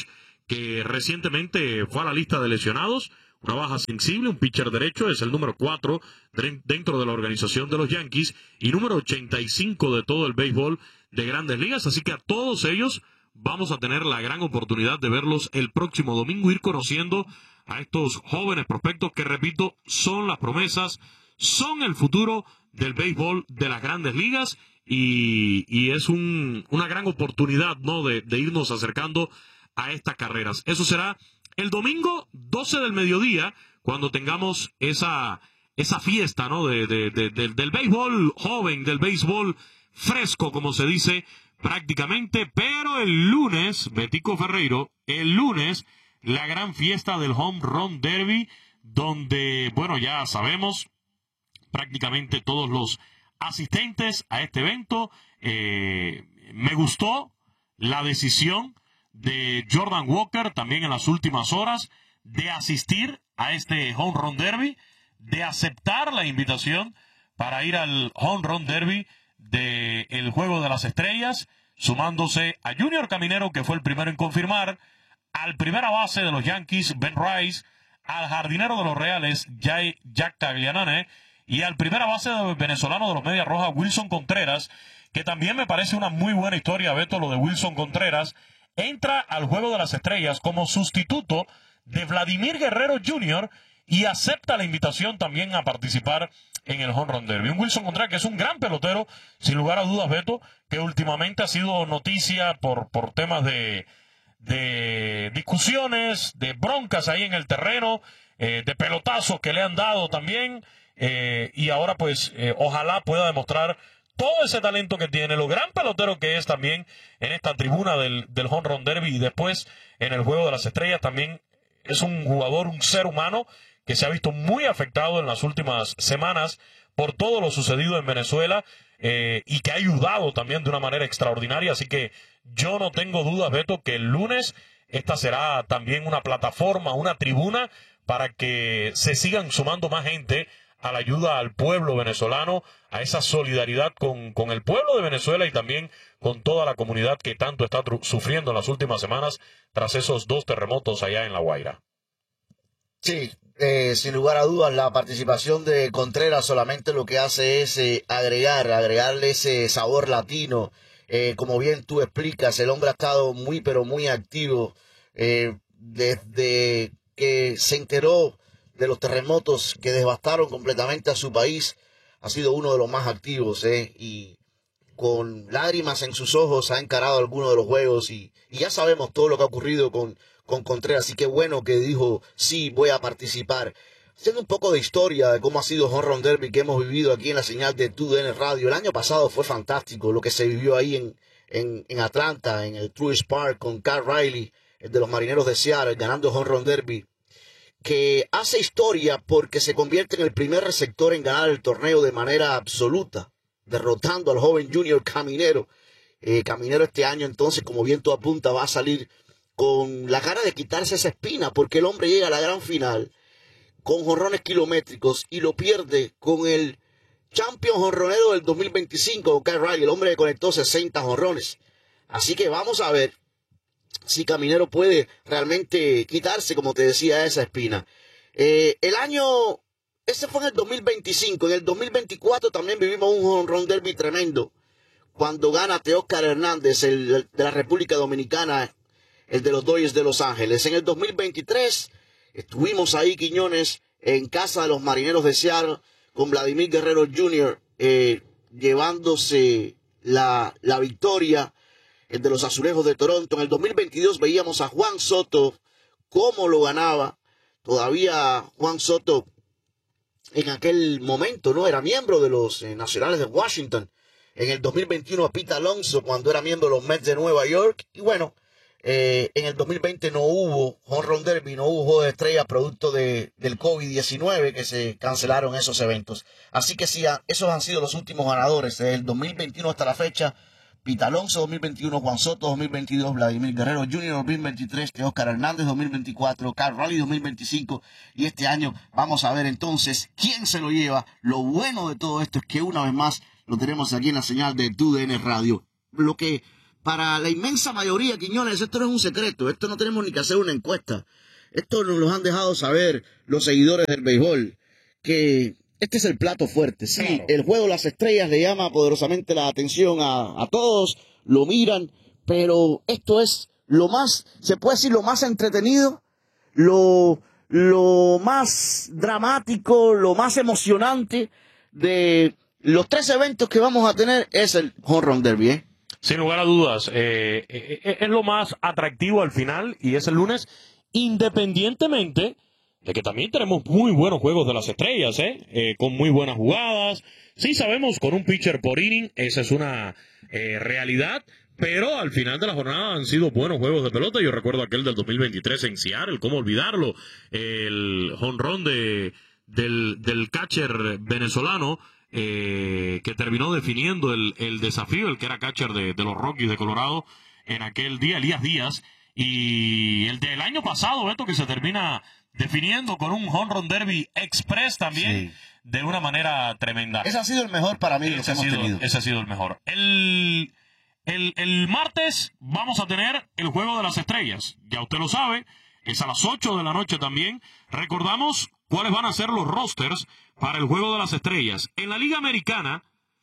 que recientemente fue a la lista de lesionados. Una baja sensible, un pitcher derecho, es el número cuatro dentro de la organización de los Yankees y número ochenta y cinco de todo el béisbol de Grandes Ligas. Así que a todos ellos vamos a tener la gran oportunidad de verlos el próximo domingo, ir conociendo a estos jóvenes prospectos que, repito, son las promesas, son el futuro del béisbol de las Grandes Ligas y, y es un, una gran oportunidad, ¿no?, de, de irnos acercando a estas carreras. Eso será el domingo doce del mediodía, cuando tengamos esa, esa fiesta, ¿no?, de, de, de, de, del béisbol joven, del béisbol fresco, como se dice prácticamente. Pero el lunes, Betico Ferreiro, el lunes, la gran fiesta del Home Run Derby, donde, bueno, ya sabemos, prácticamente todos los asistentes a este evento. Eh, me gustó la decisión de Jordan Walker también en las últimas horas de asistir a este Home Run Derby, de aceptar la invitación para ir al Home Run Derby del Juego de las Estrellas, sumándose a Junior Caminero, que fue el primero en confirmar, al primera base de los Yankees, Ben Rice, al jardinero de los Reales, Jay, Jack Taglianone, y al primera base venezolano de los Medias Rojas, Wilson Contreras, que también me parece una muy buena historia, Beto, lo de Wilson Contreras. Entra al Juego de las Estrellas como sustituto de Vladimir Guerrero junior y acepta la invitación también a participar en el Home Run Derby. Un Wilson Contreras que es un gran pelotero, sin lugar a dudas, Beto, que últimamente ha sido noticia por, por temas de, de discusiones, de broncas ahí en el terreno, eh, de pelotazos que le han dado también, eh, y ahora pues eh, ojalá pueda demostrar todo ese talento que tiene, lo gran pelotero que es también en esta tribuna del, del Home Run Derby y después en el Juego de las Estrellas. También es un jugador, un ser humano que se ha visto muy afectado en las últimas semanas por todo lo sucedido en Venezuela, eh, y que ha ayudado también de una manera extraordinaria. Así que yo no tengo dudas, Beto, que el lunes esta será también una plataforma, una tribuna para que se sigan sumando más gente a la ayuda al pueblo venezolano, a esa solidaridad con, con el pueblo de Venezuela y también con toda la comunidad que tanto está sufriendo en las últimas semanas tras esos dos terremotos allá en La Guaira. Sí, eh, sin lugar a dudas, la participación de Contreras solamente lo que hace es eh, agregar, agregarle ese sabor latino. Eh, como bien tú explicas, el hombre ha estado muy, pero muy activo eh, desde que se enteró de los terremotos que devastaron completamente a su país. Ha sido uno de los más activos, ¿eh? Y con lágrimas en sus ojos ha encarado algunos de los juegos y, y ya sabemos todo lo que ha ocurrido con, con Contreras. Así que bueno que dijo, sí, voy a participar. Haciendo un poco de historia de cómo ha sido Home Run Derby que hemos vivido aquí en la señal de T U D N Radio. El año pasado fue fantástico lo que se vivió ahí en, en, en Atlanta, en el Truist Park, con Carl Riley, el de los Marineros de Seattle, ganando Home Run Derby, que hace historia porque se convierte en el primer receptor en ganar el torneo de manera absoluta, derrotando al joven Junior Caminero. Eh, Caminero este año, entonces, como bien tú apuntas, va a salir con la cara de quitarse esa espina, porque el hombre llega a la gran final con jonrones kilométricos y lo pierde con el champion jonronero del dos mil veinticinco, Kyle Riley, el hombre que conectó sesenta jonrones. Así que vamos a ver si Caminero puede realmente quitarse, como te decía, esa espina. Eh, el año, ese fue en el dos mil veinticinco. En el dos mil veinticuatro también vivimos un home run derby tremendo, cuando gana Teóscar Hernández, el, el de la República Dominicana, el de los Dodgers de Los Ángeles. En el dos mil veintitrés estuvimos ahí, Quiñones, en casa de los Marineros de Seattle, con Vladimir Guerrero junior eh, llevándose la, la victoria, el de los Azulejos de Toronto. En el dos mil veintidós veíamos a Juan Soto, cómo lo ganaba. Todavía Juan Soto en aquel momento no era miembro de los eh, Nacionales de Washington. En el dos mil veintiuno a Pete Alonso, cuando era miembro de los Mets de Nueva York. Y bueno, eh, en el dos mil veinte no hubo Home Run Derby, no hubo Juego de Estrellas producto de, del COVID diecinueve, que se cancelaron esos eventos. Así que sí, esos han sido los últimos ganadores. Desde el dos mil veintiuno hasta la fecha: Pete Alonso dos mil veintiuno, Juan Soto dos mil veintidós, Vladimir Guerrero junior dos mil veintitrés, Teóscar Hernández dos mil veinticuatro, Carl Riley dos mil veinticinco, y este año vamos a ver entonces quién se lo lleva. Lo bueno de todo esto es que una vez más lo tenemos aquí en la señal de T U D N Radio. Lo que para la inmensa mayoría, Quiñones, esto no es un secreto, esto no tenemos ni que hacer una encuesta. Esto nos lo han dejado saber los seguidores del béisbol, que este es el plato fuerte. Sí, claro. El juego de las estrellas le llama poderosamente la atención a, a todos, lo miran, pero esto es lo más, se puede decir, lo más entretenido, lo, lo más dramático, lo más emocionante de los tres eventos que vamos a tener es el Home Run Derby, ¿eh? Sin lugar a dudas, eh, eh, es lo más atractivo al final y es el lunes, independientemente de que también tenemos muy buenos juegos de las estrellas, ¿eh? Eh, con muy buenas jugadas. Sí sabemos, con un pitcher por inning, esa es una eh, realidad, pero al final de la jornada han sido buenos juegos de pelota. Yo recuerdo aquel del dos mil veintitrés en Seattle, cómo olvidarlo, el jonrón de, del, del catcher venezolano, eh, que terminó definiendo el, el desafío, el que era catcher de, de los Rockies de Colorado en aquel día, Elías Díaz, y el del año pasado, Beto, que se termina definiendo con un Home Run Derby Express también, sí, de una manera tremenda. Ese ha sido el mejor para mí de los que hemos tenido. Ese ha sido el mejor. El, el, el martes vamos a tener el Juego de las Estrellas. Ya usted lo sabe, es a las ocho de la noche también. Recordamos cuáles van a ser los rosters para el Juego de las Estrellas. En la Liga Americana,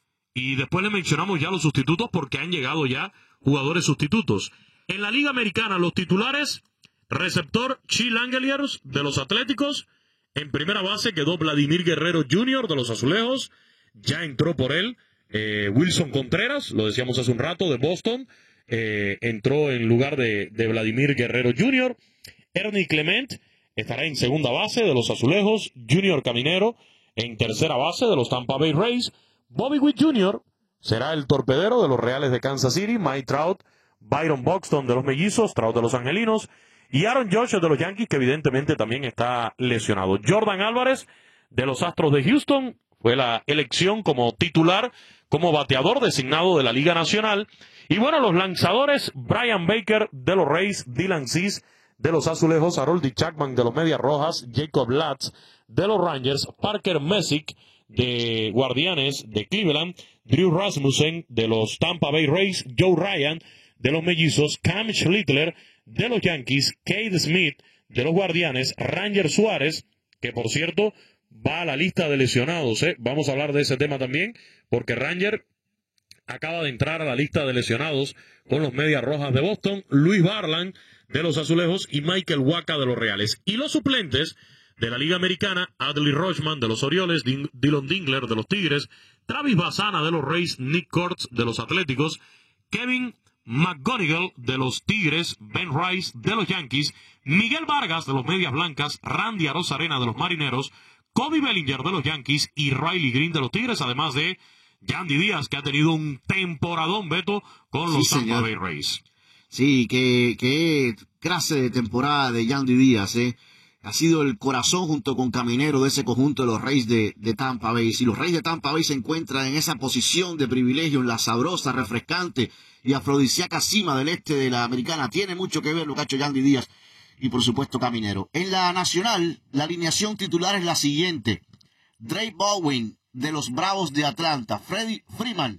y después le mencionamos ya los sustitutos porque han llegado ya jugadores sustitutos. En la Liga Americana, los titulares: receptor Chi Langeliers de los Atléticos. En primera base quedó Vladimir Guerrero junior de los Azulejos. Ya entró por él eh, Wilson Contreras, lo decíamos hace un rato, de Boston. Eh, entró en lugar de, de Vladimir Guerrero junior Ernie Clement estará en segunda base de los Azulejos. Junior Caminero en tercera base de los Tampa Bay Rays. Bobby Witt junior será el torpedero de los Reales de Kansas City. Mike Trout, Byron Buxton de los Mellizos, Trout de los Angelinos. Y Aaron Judge de los Yankees, que evidentemente también está lesionado. Jordan Álvarez de los Astros de Houston fue la elección como titular, como bateador designado de la Liga Nacional. Y bueno, los lanzadores: Brian Baker de los Rays, Dylan Cease de los Azulejos, Harold Chapman de los Medias Rojas, Jacob Latz de los Rangers, Parker Messick de Guardianes de Cleveland, Drew Rasmussen de los Tampa Bay Rays, Joe Ryan de los Mellizos, Cam Schlittler de los Yankees, Cade Smith de los Guardianes, Ranger Suárez, que por cierto va a la lista de lesionados, ¿eh? Vamos a hablar de ese tema también, porque Ranger acaba de entrar a la lista de lesionados con los Medias Rojas de Boston, Luis Barland de los Azulejos y Michael Wacha de los Reales. Y los suplentes de la Liga Americana: Adley Rutschman de los Orioles, Din- Dylan Dingler de los Tigres, Travis Bassana de los Rays, Nick Kurtz de los Atléticos, Kevin McGonigal de los Tigres, Ben Rice de los Yankees, Miguel Vargas de los Medias Blancas, Randy Arozarena de los Marineros, Cody Bellinger de los Yankees y Riley Green de los Tigres, además de Yandy Díaz, que ha tenido un temporadón, Beto, con los sí, Tampa señor. Bay Rays. Sí, qué, qué clase de temporada de Yandy Díaz, ¿eh? Ha sido el corazón junto con Caminero de ese conjunto de los Rays de, de Tampa Bay. Si los Rays de Tampa Bay se encuentran en esa posición de privilegio, en la sabrosa, refrescante y afrodisíaca cima del este de la Americana, tiene mucho que ver lo que ha hecho Yandy Díaz y por supuesto Caminero. En la Nacional, la alineación titular es la siguiente: Drake Bowen de los Bravos de Atlanta, Freddie Freeman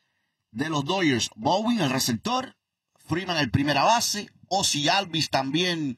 de los Dodgers, Bowen el receptor, Freeman el primera base, Ozzie Albies también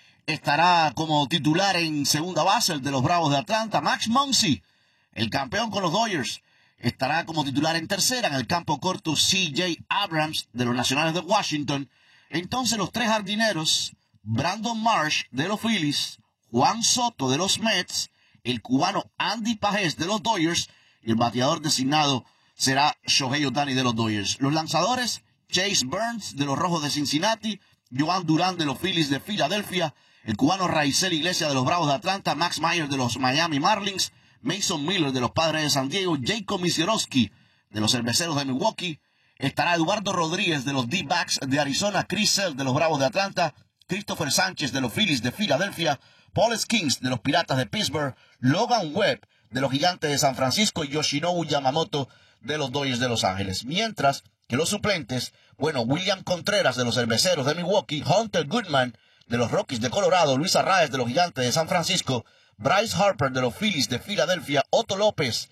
estará como titular en segunda base, el de los Bravos de Atlanta. Max Muncy, el campeón con los Dodgers, estará como titular en tercera. En el campo corto, C J Abrams de los Nacionales de Washington. Entonces los tres jardineros: Brandon Marsh de los Phillies, Juan Soto de los Mets, el cubano Andy Pajés de los Dodgers, y el bateador designado será Shohei Ohtani de los Dodgers. Los lanzadores: Chase Burns de los Rojos de Cincinnati, Joan Durán de los Phillies de Filadelfia, el cubano Raizel Iglesias de los Bravos de Atlanta, Max Meyer de los Miami Marlins, Mason Miller de los Padres de San Diego, Jacob Misiorowski de los Cerveceros de Milwaukee. Estará Eduardo Rodríguez de los D-Backs de Arizona, Chris Sale de los Bravos de Atlanta, Christopher Sánchez de los Phillies de Filadelfia, Paul Skeens de los Piratas de Pittsburgh, Logan Webb de los Gigantes de San Francisco y Yoshinobu Yamamoto de los Dodgers de Los Ángeles. Mientras que los suplentes, bueno, William Contreras de los Cerveceros de Milwaukee, Hunter Goodman de los Rockies de Colorado, Luis Arraez de los Gigantes de San Francisco, Bryce Harper de los Phillies de Filadelfia, Otto López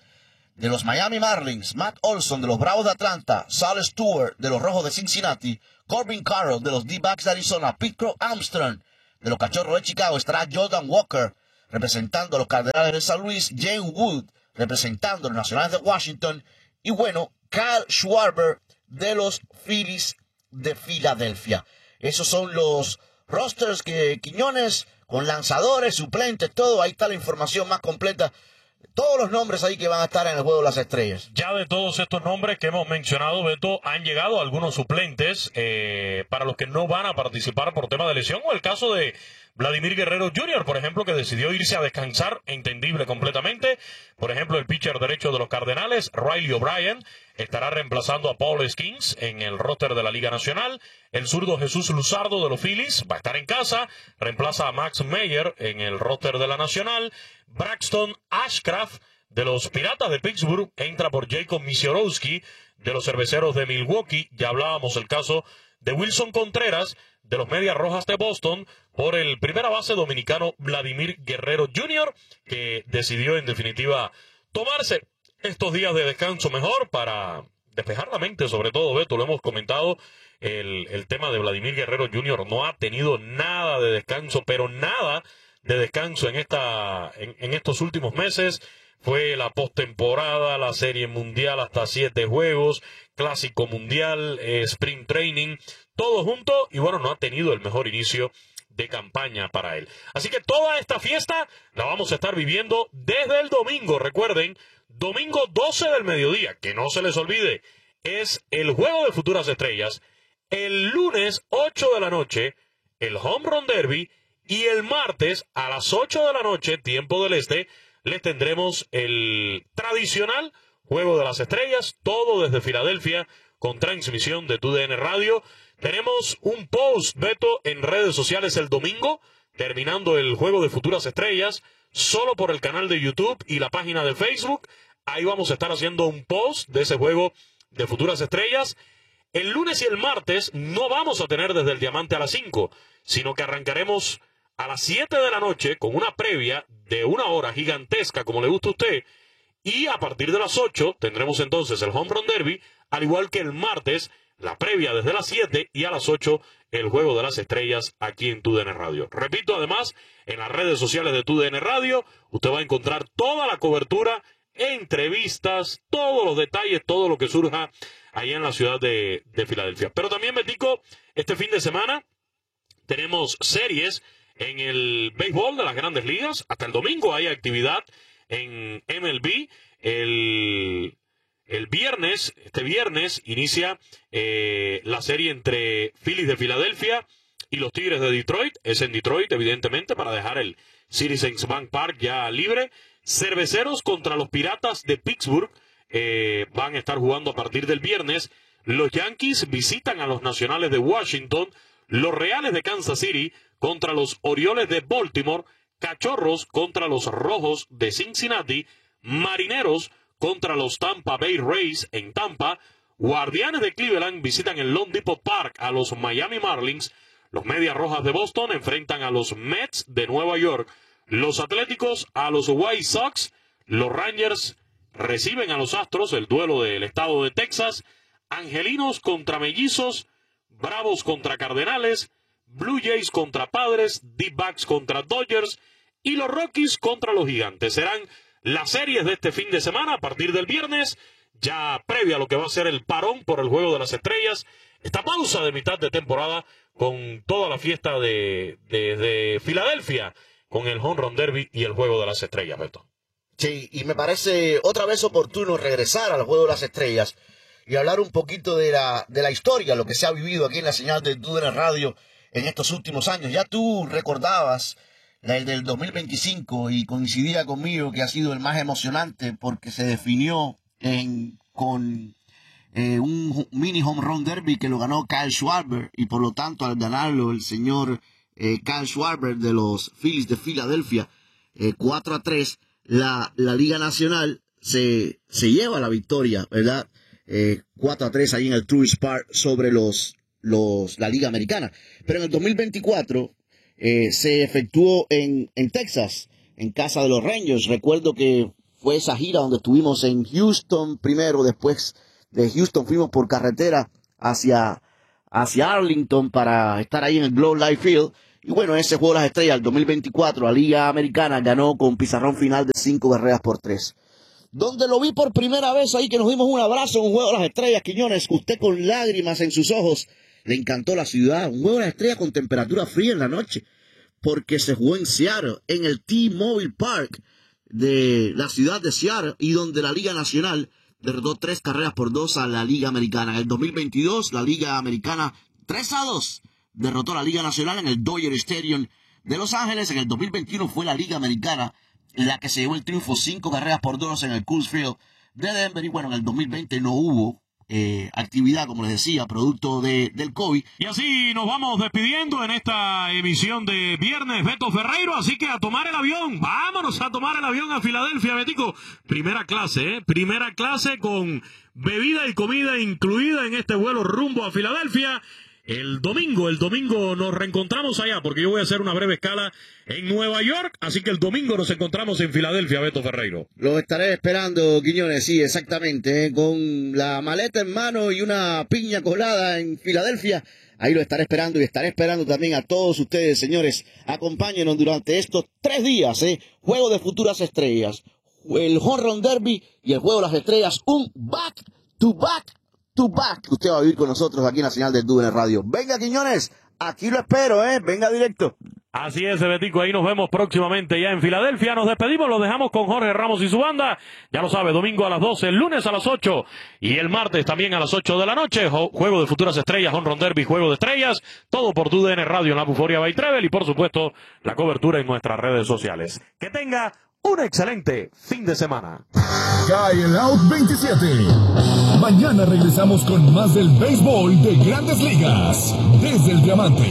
de los Miami Marlins, Matt Olson de los Bravos de Atlanta, Sal Stewart de los Rojos de Cincinnati, Corbin Carroll de los D-backs de Arizona, Pete Crow Armstrong de los Cachorros de Chicago, estará Jordan Walker representando a los Cardenales de San Luis, Jane Wood representando a los Nacionales de Washington y bueno, Kyle Schwarber de los Phillies de Filadelfia. Esos son los rosters que Quiñones, con lanzadores, suplentes, todo. Ahí está la información más completa. Todos los nombres ahí que van a estar en el Juego de las Estrellas. Ya de todos estos nombres que hemos mencionado, Beto, han llegado algunos suplentes eh, para los que no van a participar por tema de lesión, o el caso de Vladimir Guerrero junior, por ejemplo, que decidió irse a descansar, entendible completamente. Por ejemplo, el pitcher derecho de los Cardenales, Riley O'Brien, estará reemplazando a Paul Skeens en el roster de la Liga Nacional. El zurdo Jesús Luzardo de los Phillies va a estar en casa, reemplaza a Max Meyer en el roster de la Nacional. Braxton Ashcraft de los Piratas de Pittsburgh entra por Jacob Misiorowski de los Cerveceros de Milwaukee. Ya hablábamos el caso de Wilson Contreras de los Medias Rojas de Boston por el primera base dominicano Vladimir Guerrero junior, que decidió en definitiva tomarse estos días de descanso mejor para despejar la mente, sobre todo, Beto, lo hemos comentado, el, el tema de Vladimir Guerrero junior no ha tenido nada de descanso, pero nada de descanso en, esta, en, en estos últimos meses. Fue la postemporada, la Serie Mundial hasta siete juegos, Clásico Mundial, eh, Spring Training, todo junto, y bueno, no ha tenido el mejor inicio de campaña para él. Así que toda esta fiesta la vamos a estar viviendo desde el domingo. Recuerden, domingo doce del mediodía, que no se les olvide, es el Juego de Futuras Estrellas. El lunes ocho de la noche, el Home Run Derby, y el martes a las ocho de la noche, tiempo del este, les tendremos el tradicional Juego de las Estrellas, todo desde Filadelfia, con transmisión de T U D N Radio. Tenemos un post, Beto, en redes sociales el domingo, terminando el Juego de Futuras Estrellas, solo por el canal de YouTube y la página de Facebook. Ahí vamos a estar haciendo un post de ese Juego de Futuras Estrellas. El lunes y el martes no vamos a tener desde el Diamante a las cinco, sino que arrancaremos a las siete de la noche con una previa de una hora gigantesca, como le gusta a usted, y a partir de las ocho tendremos entonces el Home Run Derby, al igual que el martes, la previa desde las siete y a las ocho el Juego de las Estrellas aquí en T U D N Radio. Repito, además, en las redes sociales de T U D N Radio, usted va a encontrar toda la cobertura, entrevistas, todos los detalles, todo lo que surja allá en la ciudad de, de Filadelfia. Pero también, Betico, este fin de semana tenemos series en el béisbol de las Grandes Ligas. Hasta el domingo hay actividad en M L B. El, el viernes, este viernes, inicia eh, la serie entre Phillies de Filadelfia y los Tigres de Detroit. Es en Detroit, evidentemente, para dejar el Citizens Bank Park ya libre. Cerveceros contra los Piratas de Pittsburgh eh, van a estar jugando a partir del viernes. Los Yankees visitan a los Nacionales de Washington. Los Reales de Kansas City contra los Orioles de Baltimore. Cachorros contra los Rojos de Cincinnati. Marineros contra los Tampa Bay Rays en Tampa. Guardianes de Cleveland visitan el Lone Depot Park a los Miami Marlins. Los Medias Rojas de Boston enfrentan a los Mets de Nueva York. Los Atléticos a los White Sox. Los Rangers reciben a los Astros, el duelo del estado de Texas. Angelinos contra Mellizos. Bravos contra Cardenales. Blue Jays contra Padres. D-backs contra Dodgers. Y los Rockies contra los Gigantes. Serán las series de este fin de semana a partir del viernes, ya previa a lo que va a ser el parón por el Juego de las Estrellas. Esta pausa de mitad de temporada con toda la fiesta de, de, de Filadelfia, con el Home Run Derby y el Juego de las Estrellas, Beto. Sí, y me parece otra vez oportuno regresar al Juego de las Estrellas y hablar un poquito de la, de la historia, lo que se ha vivido aquí en la señal de T U D N Radio en estos últimos años. Ya tú recordabas el del dos mil veinticinco y coincidía conmigo que ha sido el más emocionante porque se definió en, con eh, un mini home run derby que lo ganó Kyle Schwarber, y por lo tanto al ganarlo el señor eh, Kyle Schwarber de los Phillies de Filadelfia eh, cuatro a tres, la, la Liga Nacional se, se lleva la victoria, ¿verdad? Eh, cuatro a tres ahí en el Truist Park sobre los, los, la Liga Americana. Pero en el dos mil veinticuatro Eh, se efectuó en, en Texas, en casa de los Rangers. Recuerdo que fue esa gira donde estuvimos en Houston primero, después de Houston fuimos por carretera hacia, hacia Arlington para estar ahí en el Globe Life Field. Y bueno, ese juego de las estrellas, el dos mil veinticuatro, la Liga Americana ganó con pizarrón final de cinco carreras por tres. Donde lo vi por primera vez ahí, que nos dimos un abrazo en un juego de las estrellas, Quiñones, usted con lágrimas en sus ojos, le encantó la ciudad. Un juego de las estrellas con temperatura fría en la noche, porque se jugó en Seattle, en el T-Mobile Park de la ciudad de Seattle, y donde la Liga Nacional derrotó tres carreras por dos a la Liga Americana. En el dos mil veintidós, la Liga Americana tres a dos derrotó a la Liga Nacional en el Dodger Stadium de Los Ángeles. En el dos mil veintiuno fue la Liga Americana la que se llevó el triunfo, cinco carreras por dos en el Coors Field de Denver. Y bueno, en el dos mil veinte no hubo eh, actividad, como les decía, producto de, del COVID. Y así nos vamos despidiendo en esta emisión de Viernes Beto Ferreiro. Así que a tomar el avión, vámonos a tomar el avión a Filadelfia, Betico. Primera clase, ¿eh? Primera clase con bebida y comida incluida en este vuelo rumbo a Filadelfia. El domingo, el domingo nos reencontramos allá, porque yo voy a hacer una breve escala en Nueva York, así que el domingo nos encontramos en Filadelfia, Beto Ferreiro. Lo estaré esperando, Quiñones, sí, exactamente, ¿eh? Con la maleta en mano y una piña colada en Filadelfia. Ahí lo estaré esperando y estaré esperando también a todos ustedes, señores. Acompáñenos durante estos tres días, ¿eh? Juego de futuras estrellas, el Home Run Derby y el Juego de las Estrellas, un back to back. To back, usted va a vivir con nosotros aquí en la señal del D U N Radio. Venga, Quiñones, aquí lo espero, ¿eh? Venga directo. Así es, Betico, ahí nos vemos próximamente ya en Filadelfia. Nos despedimos, lo dejamos con Jorge Ramos y su banda. Ya lo sabe, domingo a las doce, el lunes a las ocho y el martes también a las ocho de la noche. Juego de futuras estrellas, Home Run Derby, Juego de Estrellas. Todo por D U N Radio en la Buforia by Travel y por supuesto la cobertura en nuestras redes sociales. Que tenga un excelente fin de semana. Cae el Out veintisiete. Mañana regresamos con más del béisbol de Grandes Ligas. Desde el Diamante.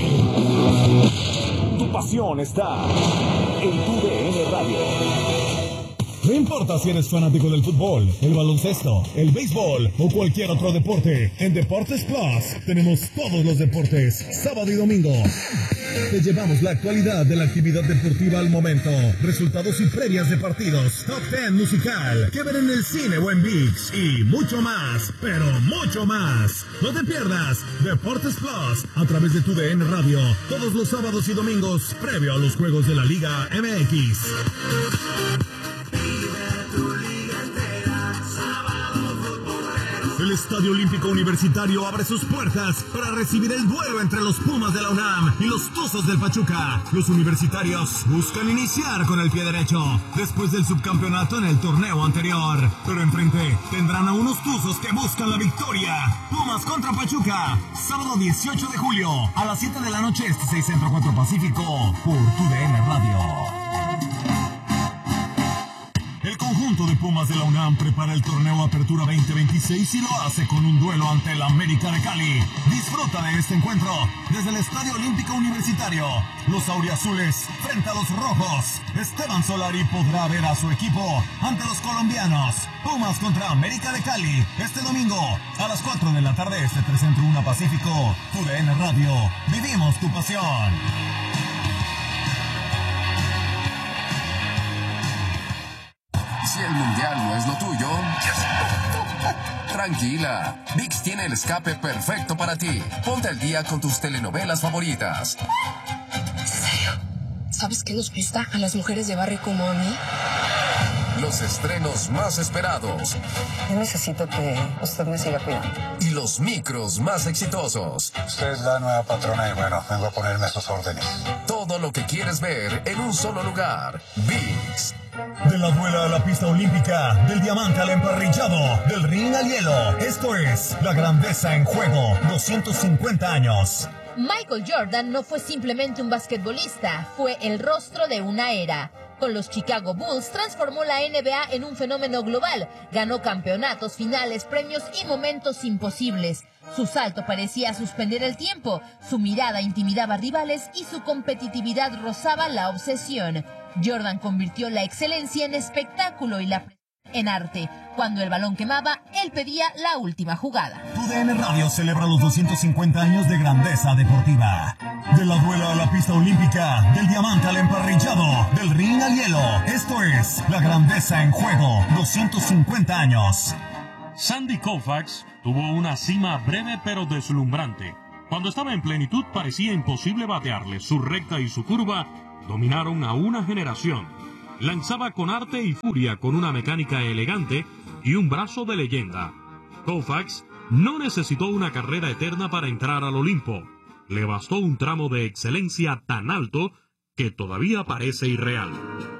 Tu pasión está en tu D N Radio. No importa si eres fanático del fútbol, el baloncesto, el béisbol o cualquier otro deporte, en Deportes Plus tenemos todos los deportes, sábado y domingo. Te llevamos la actualidad de la actividad deportiva al momento, resultados y previas de partidos, top diez musical, que ver en el cine o en ViX y mucho más, pero mucho más. No te pierdas Deportes Plus a través de tu D N Radio, todos los sábados y domingos, previo a los juegos de la Liga M X. El Estadio Olímpico Universitario abre sus puertas para recibir el duelo entre los Pumas de la UNAM y los Tuzos del Pachuca. Los universitarios buscan iniciar con el pie derecho después del subcampeonato en el torneo anterior. Pero enfrente tendrán a unos Tuzos que buscan la victoria. Pumas contra Pachuca, sábado dieciocho de julio a las siete de la noche, este seis Centro cuatro Pacífico, por tu D N Radio. El conjunto de Pumas de la UNAM prepara el torneo Apertura veinte veintiséis y lo hace con un duelo ante el América de Cali. Disfruta de este encuentro desde el Estadio Olímpico Universitario. Los auriazules frente a los rojos. Esteban Solari podrá ver a su equipo ante los colombianos. Pumas contra América de Cali este domingo a las cuatro de la tarde, este tres Centro uno Pacífico. Tu D N Radio. Vivimos tu pasión. Si el mundial no es lo tuyo, tranquila, ViX tiene el escape perfecto para ti. Ponte al día con tus telenovelas favoritas. ¿En serio? ¿Sabes qué nos gusta a las mujeres de barrio como a mí? Los estrenos más esperados. Yo necesito que usted me siga cuidando. Y los micros más exitosos. Usted es la nueva patrona y bueno, vengo a ponerme a sus órdenes. Todo lo que quieres ver en un solo lugar. ViX. De la duela a la pista olímpica, del diamante al emparrillado, del ring al hielo. Esto es la grandeza en juego. doscientos cincuenta años. Michael Jordan no fue simplemente un basquetbolista, fue el rostro de una era. Con los Chicago Bulls transformó la N B A en un fenómeno global. Ganó campeonatos, finales, premios y momentos imposibles. Su salto parecía suspender el tiempo, su mirada intimidaba rivales y su competitividad rozaba la obsesión. Jordan convirtió la excelencia en espectáculo y la En arte, cuando el balón quemaba, él pedía la última jugada. Tu D N Radio celebra los doscientos cincuenta años de grandeza deportiva. De la duela a la pista olímpica, del diamante al emparrillado, del ring al hielo. Esto es la grandeza en juego, doscientos cincuenta años. Sandy Koufax tuvo una cima breve pero deslumbrante. Cuando estaba en plenitud parecía imposible batearle. Su recta y su curva dominaron a una generación. Lanzaba con arte y furia, con una mecánica elegante y un brazo de leyenda. Koufax no necesitó una carrera eterna para entrar al Olimpo. Le bastó un tramo de excelencia tan alto que todavía parece irreal.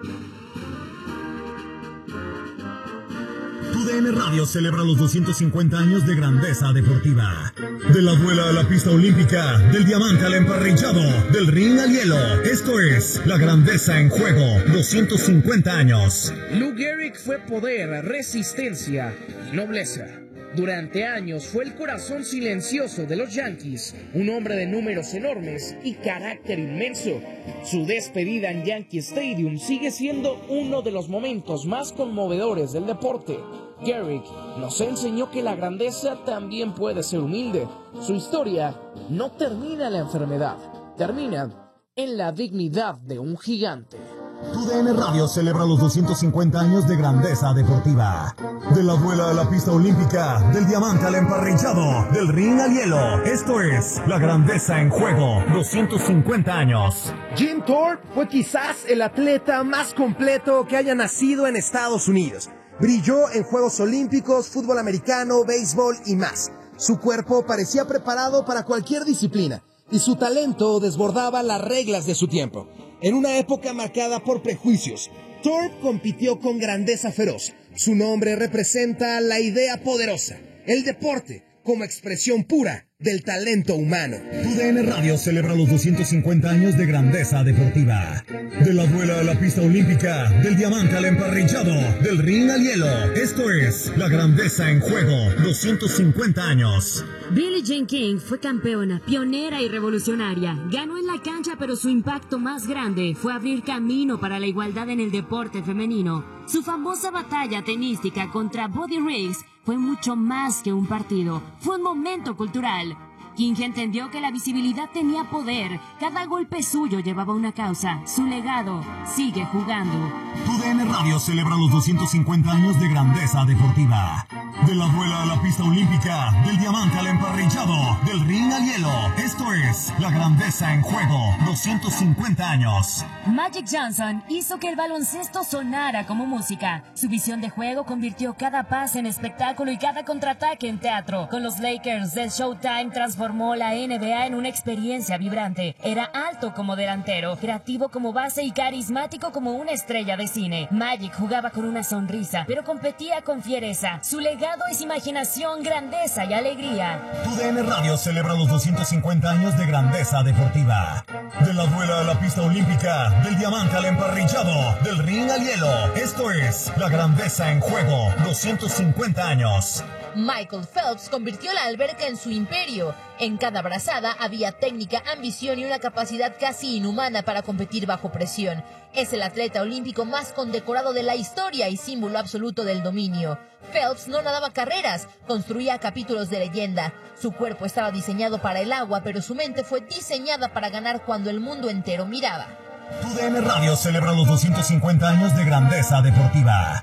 Tu D N Radio celebra los doscientos cincuenta años de grandeza deportiva. De la duela a la pista olímpica, del diamante al emparrillado, del ring al hielo. Esto es la grandeza en juego, doscientos cincuenta años. Lou Gehrig fue poder, resistencia y nobleza. Durante años fue el corazón silencioso de los Yankees, un hombre de números enormes y carácter inmenso. Su despedida en Yankee Stadium sigue siendo uno de los momentos más conmovedores del deporte. Gehrig nos enseñó que la grandeza también puede ser humilde. Su historia no termina en la enfermedad, termina en la dignidad de un gigante. Tu D N Radio celebra los doscientos cincuenta años de grandeza deportiva. De la duela a la pista olímpica, del diamante al emparrillado, del ring al hielo. Esto es la grandeza en juego, doscientos cincuenta años. Jim Thorpe fue quizás el atleta más completo que haya nacido en Estados Unidos. Brilló en Juegos Olímpicos, fútbol americano, béisbol y más. Su cuerpo parecía preparado para cualquier disciplina y su talento desbordaba las reglas de su tiempo. En una época marcada por prejuicios, Thorpe compitió con grandeza feroz. Su nombre representa la idea poderosa, el deporte como expresión pura del talento humano. Tu D N Radio celebra los doscientos cincuenta años de grandeza deportiva. De la duela a la pista olímpica, del diamante al emparrillado, del ring al hielo. Esto es la grandeza en juego, doscientos cincuenta años. Billie Jean King fue campeona, pionera y revolucionaria. Ganó en la cancha, pero su impacto más grande fue abrir camino para la igualdad en el deporte femenino. Su famosa batalla tenística contra Buddy Riggs fue mucho más que un partido, fue un momento cultural. King entendió que la visibilidad tenía poder, cada golpe suyo llevaba una causa, su legado sigue jugando. Tu D N Radio celebra los doscientos cincuenta años de grandeza deportiva. De la duela a la pista olímpica, del diamante al emparrillado, del ring al hielo. Esto es la grandeza en juego, doscientos cincuenta años. Magic Johnson hizo que el baloncesto sonara como música. Su visión de juego convirtió cada pase en espectáculo y cada contraataque en teatro. Con los Lakers de Showtime transformó la N B A en una experiencia vibrante. Era alto como delantero, creativo como base y carismático como una estrella de cine. Magic jugaba con una sonrisa, pero competía con fiereza. Su legado es imaginación, grandeza y alegría. Tu D N Radio celebra los doscientos cincuenta años de grandeza deportiva. De la duela a la pista olímpica, del diamante al emparrillado, del ring al hielo. Esto es la grandeza en juego, doscientos cincuenta años. Michael Phelps convirtió la alberca en su imperio. En cada brazada había técnica, ambición y una capacidad casi inhumana para competir bajo presión. Es el atleta olímpico más condecorado de la historia y símbolo absoluto del dominio. Phelps no nadaba carreras, construía capítulos de leyenda. Su cuerpo estaba diseñado para el agua, pero su mente fue diseñada para ganar cuando el mundo entero miraba. Tu D N Radio celebra los doscientos cincuenta años de grandeza deportiva.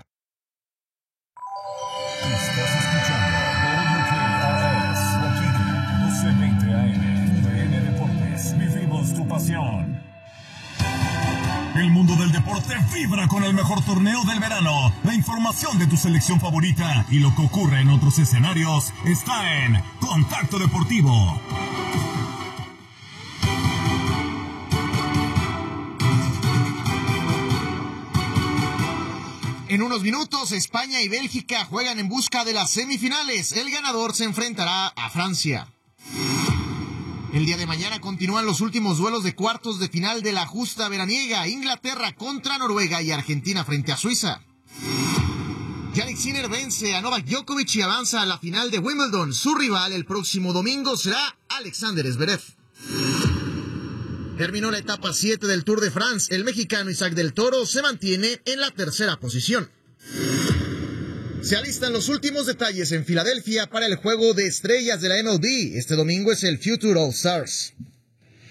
Estás escuchando W K R S, doce veinte A M, T V N Deportes. Vivimos tu pasión. El mundo del deporte vibra con el mejor torneo del verano. La información de tu selección favorita y lo que ocurre en otros escenarios está en Contacto Deportivo. En unos minutos, España y Bélgica juegan en busca de las semifinales. El ganador se enfrentará a Francia. El día de mañana continúan los últimos duelos de cuartos de final de la justa veraniega. Inglaterra contra Noruega y Argentina frente a Suiza. Jannik Sinner vence a Novak Djokovic y avanza a la final de Wimbledon. Su rival el próximo domingo será Alexander Zverev. Terminó la etapa siete del Tour de France. El mexicano Isaac del Toro se mantiene en la tercera posición. Se alistan los últimos detalles en Filadelfia para el juego de estrellas de la M L B. Este domingo es el Future All Stars.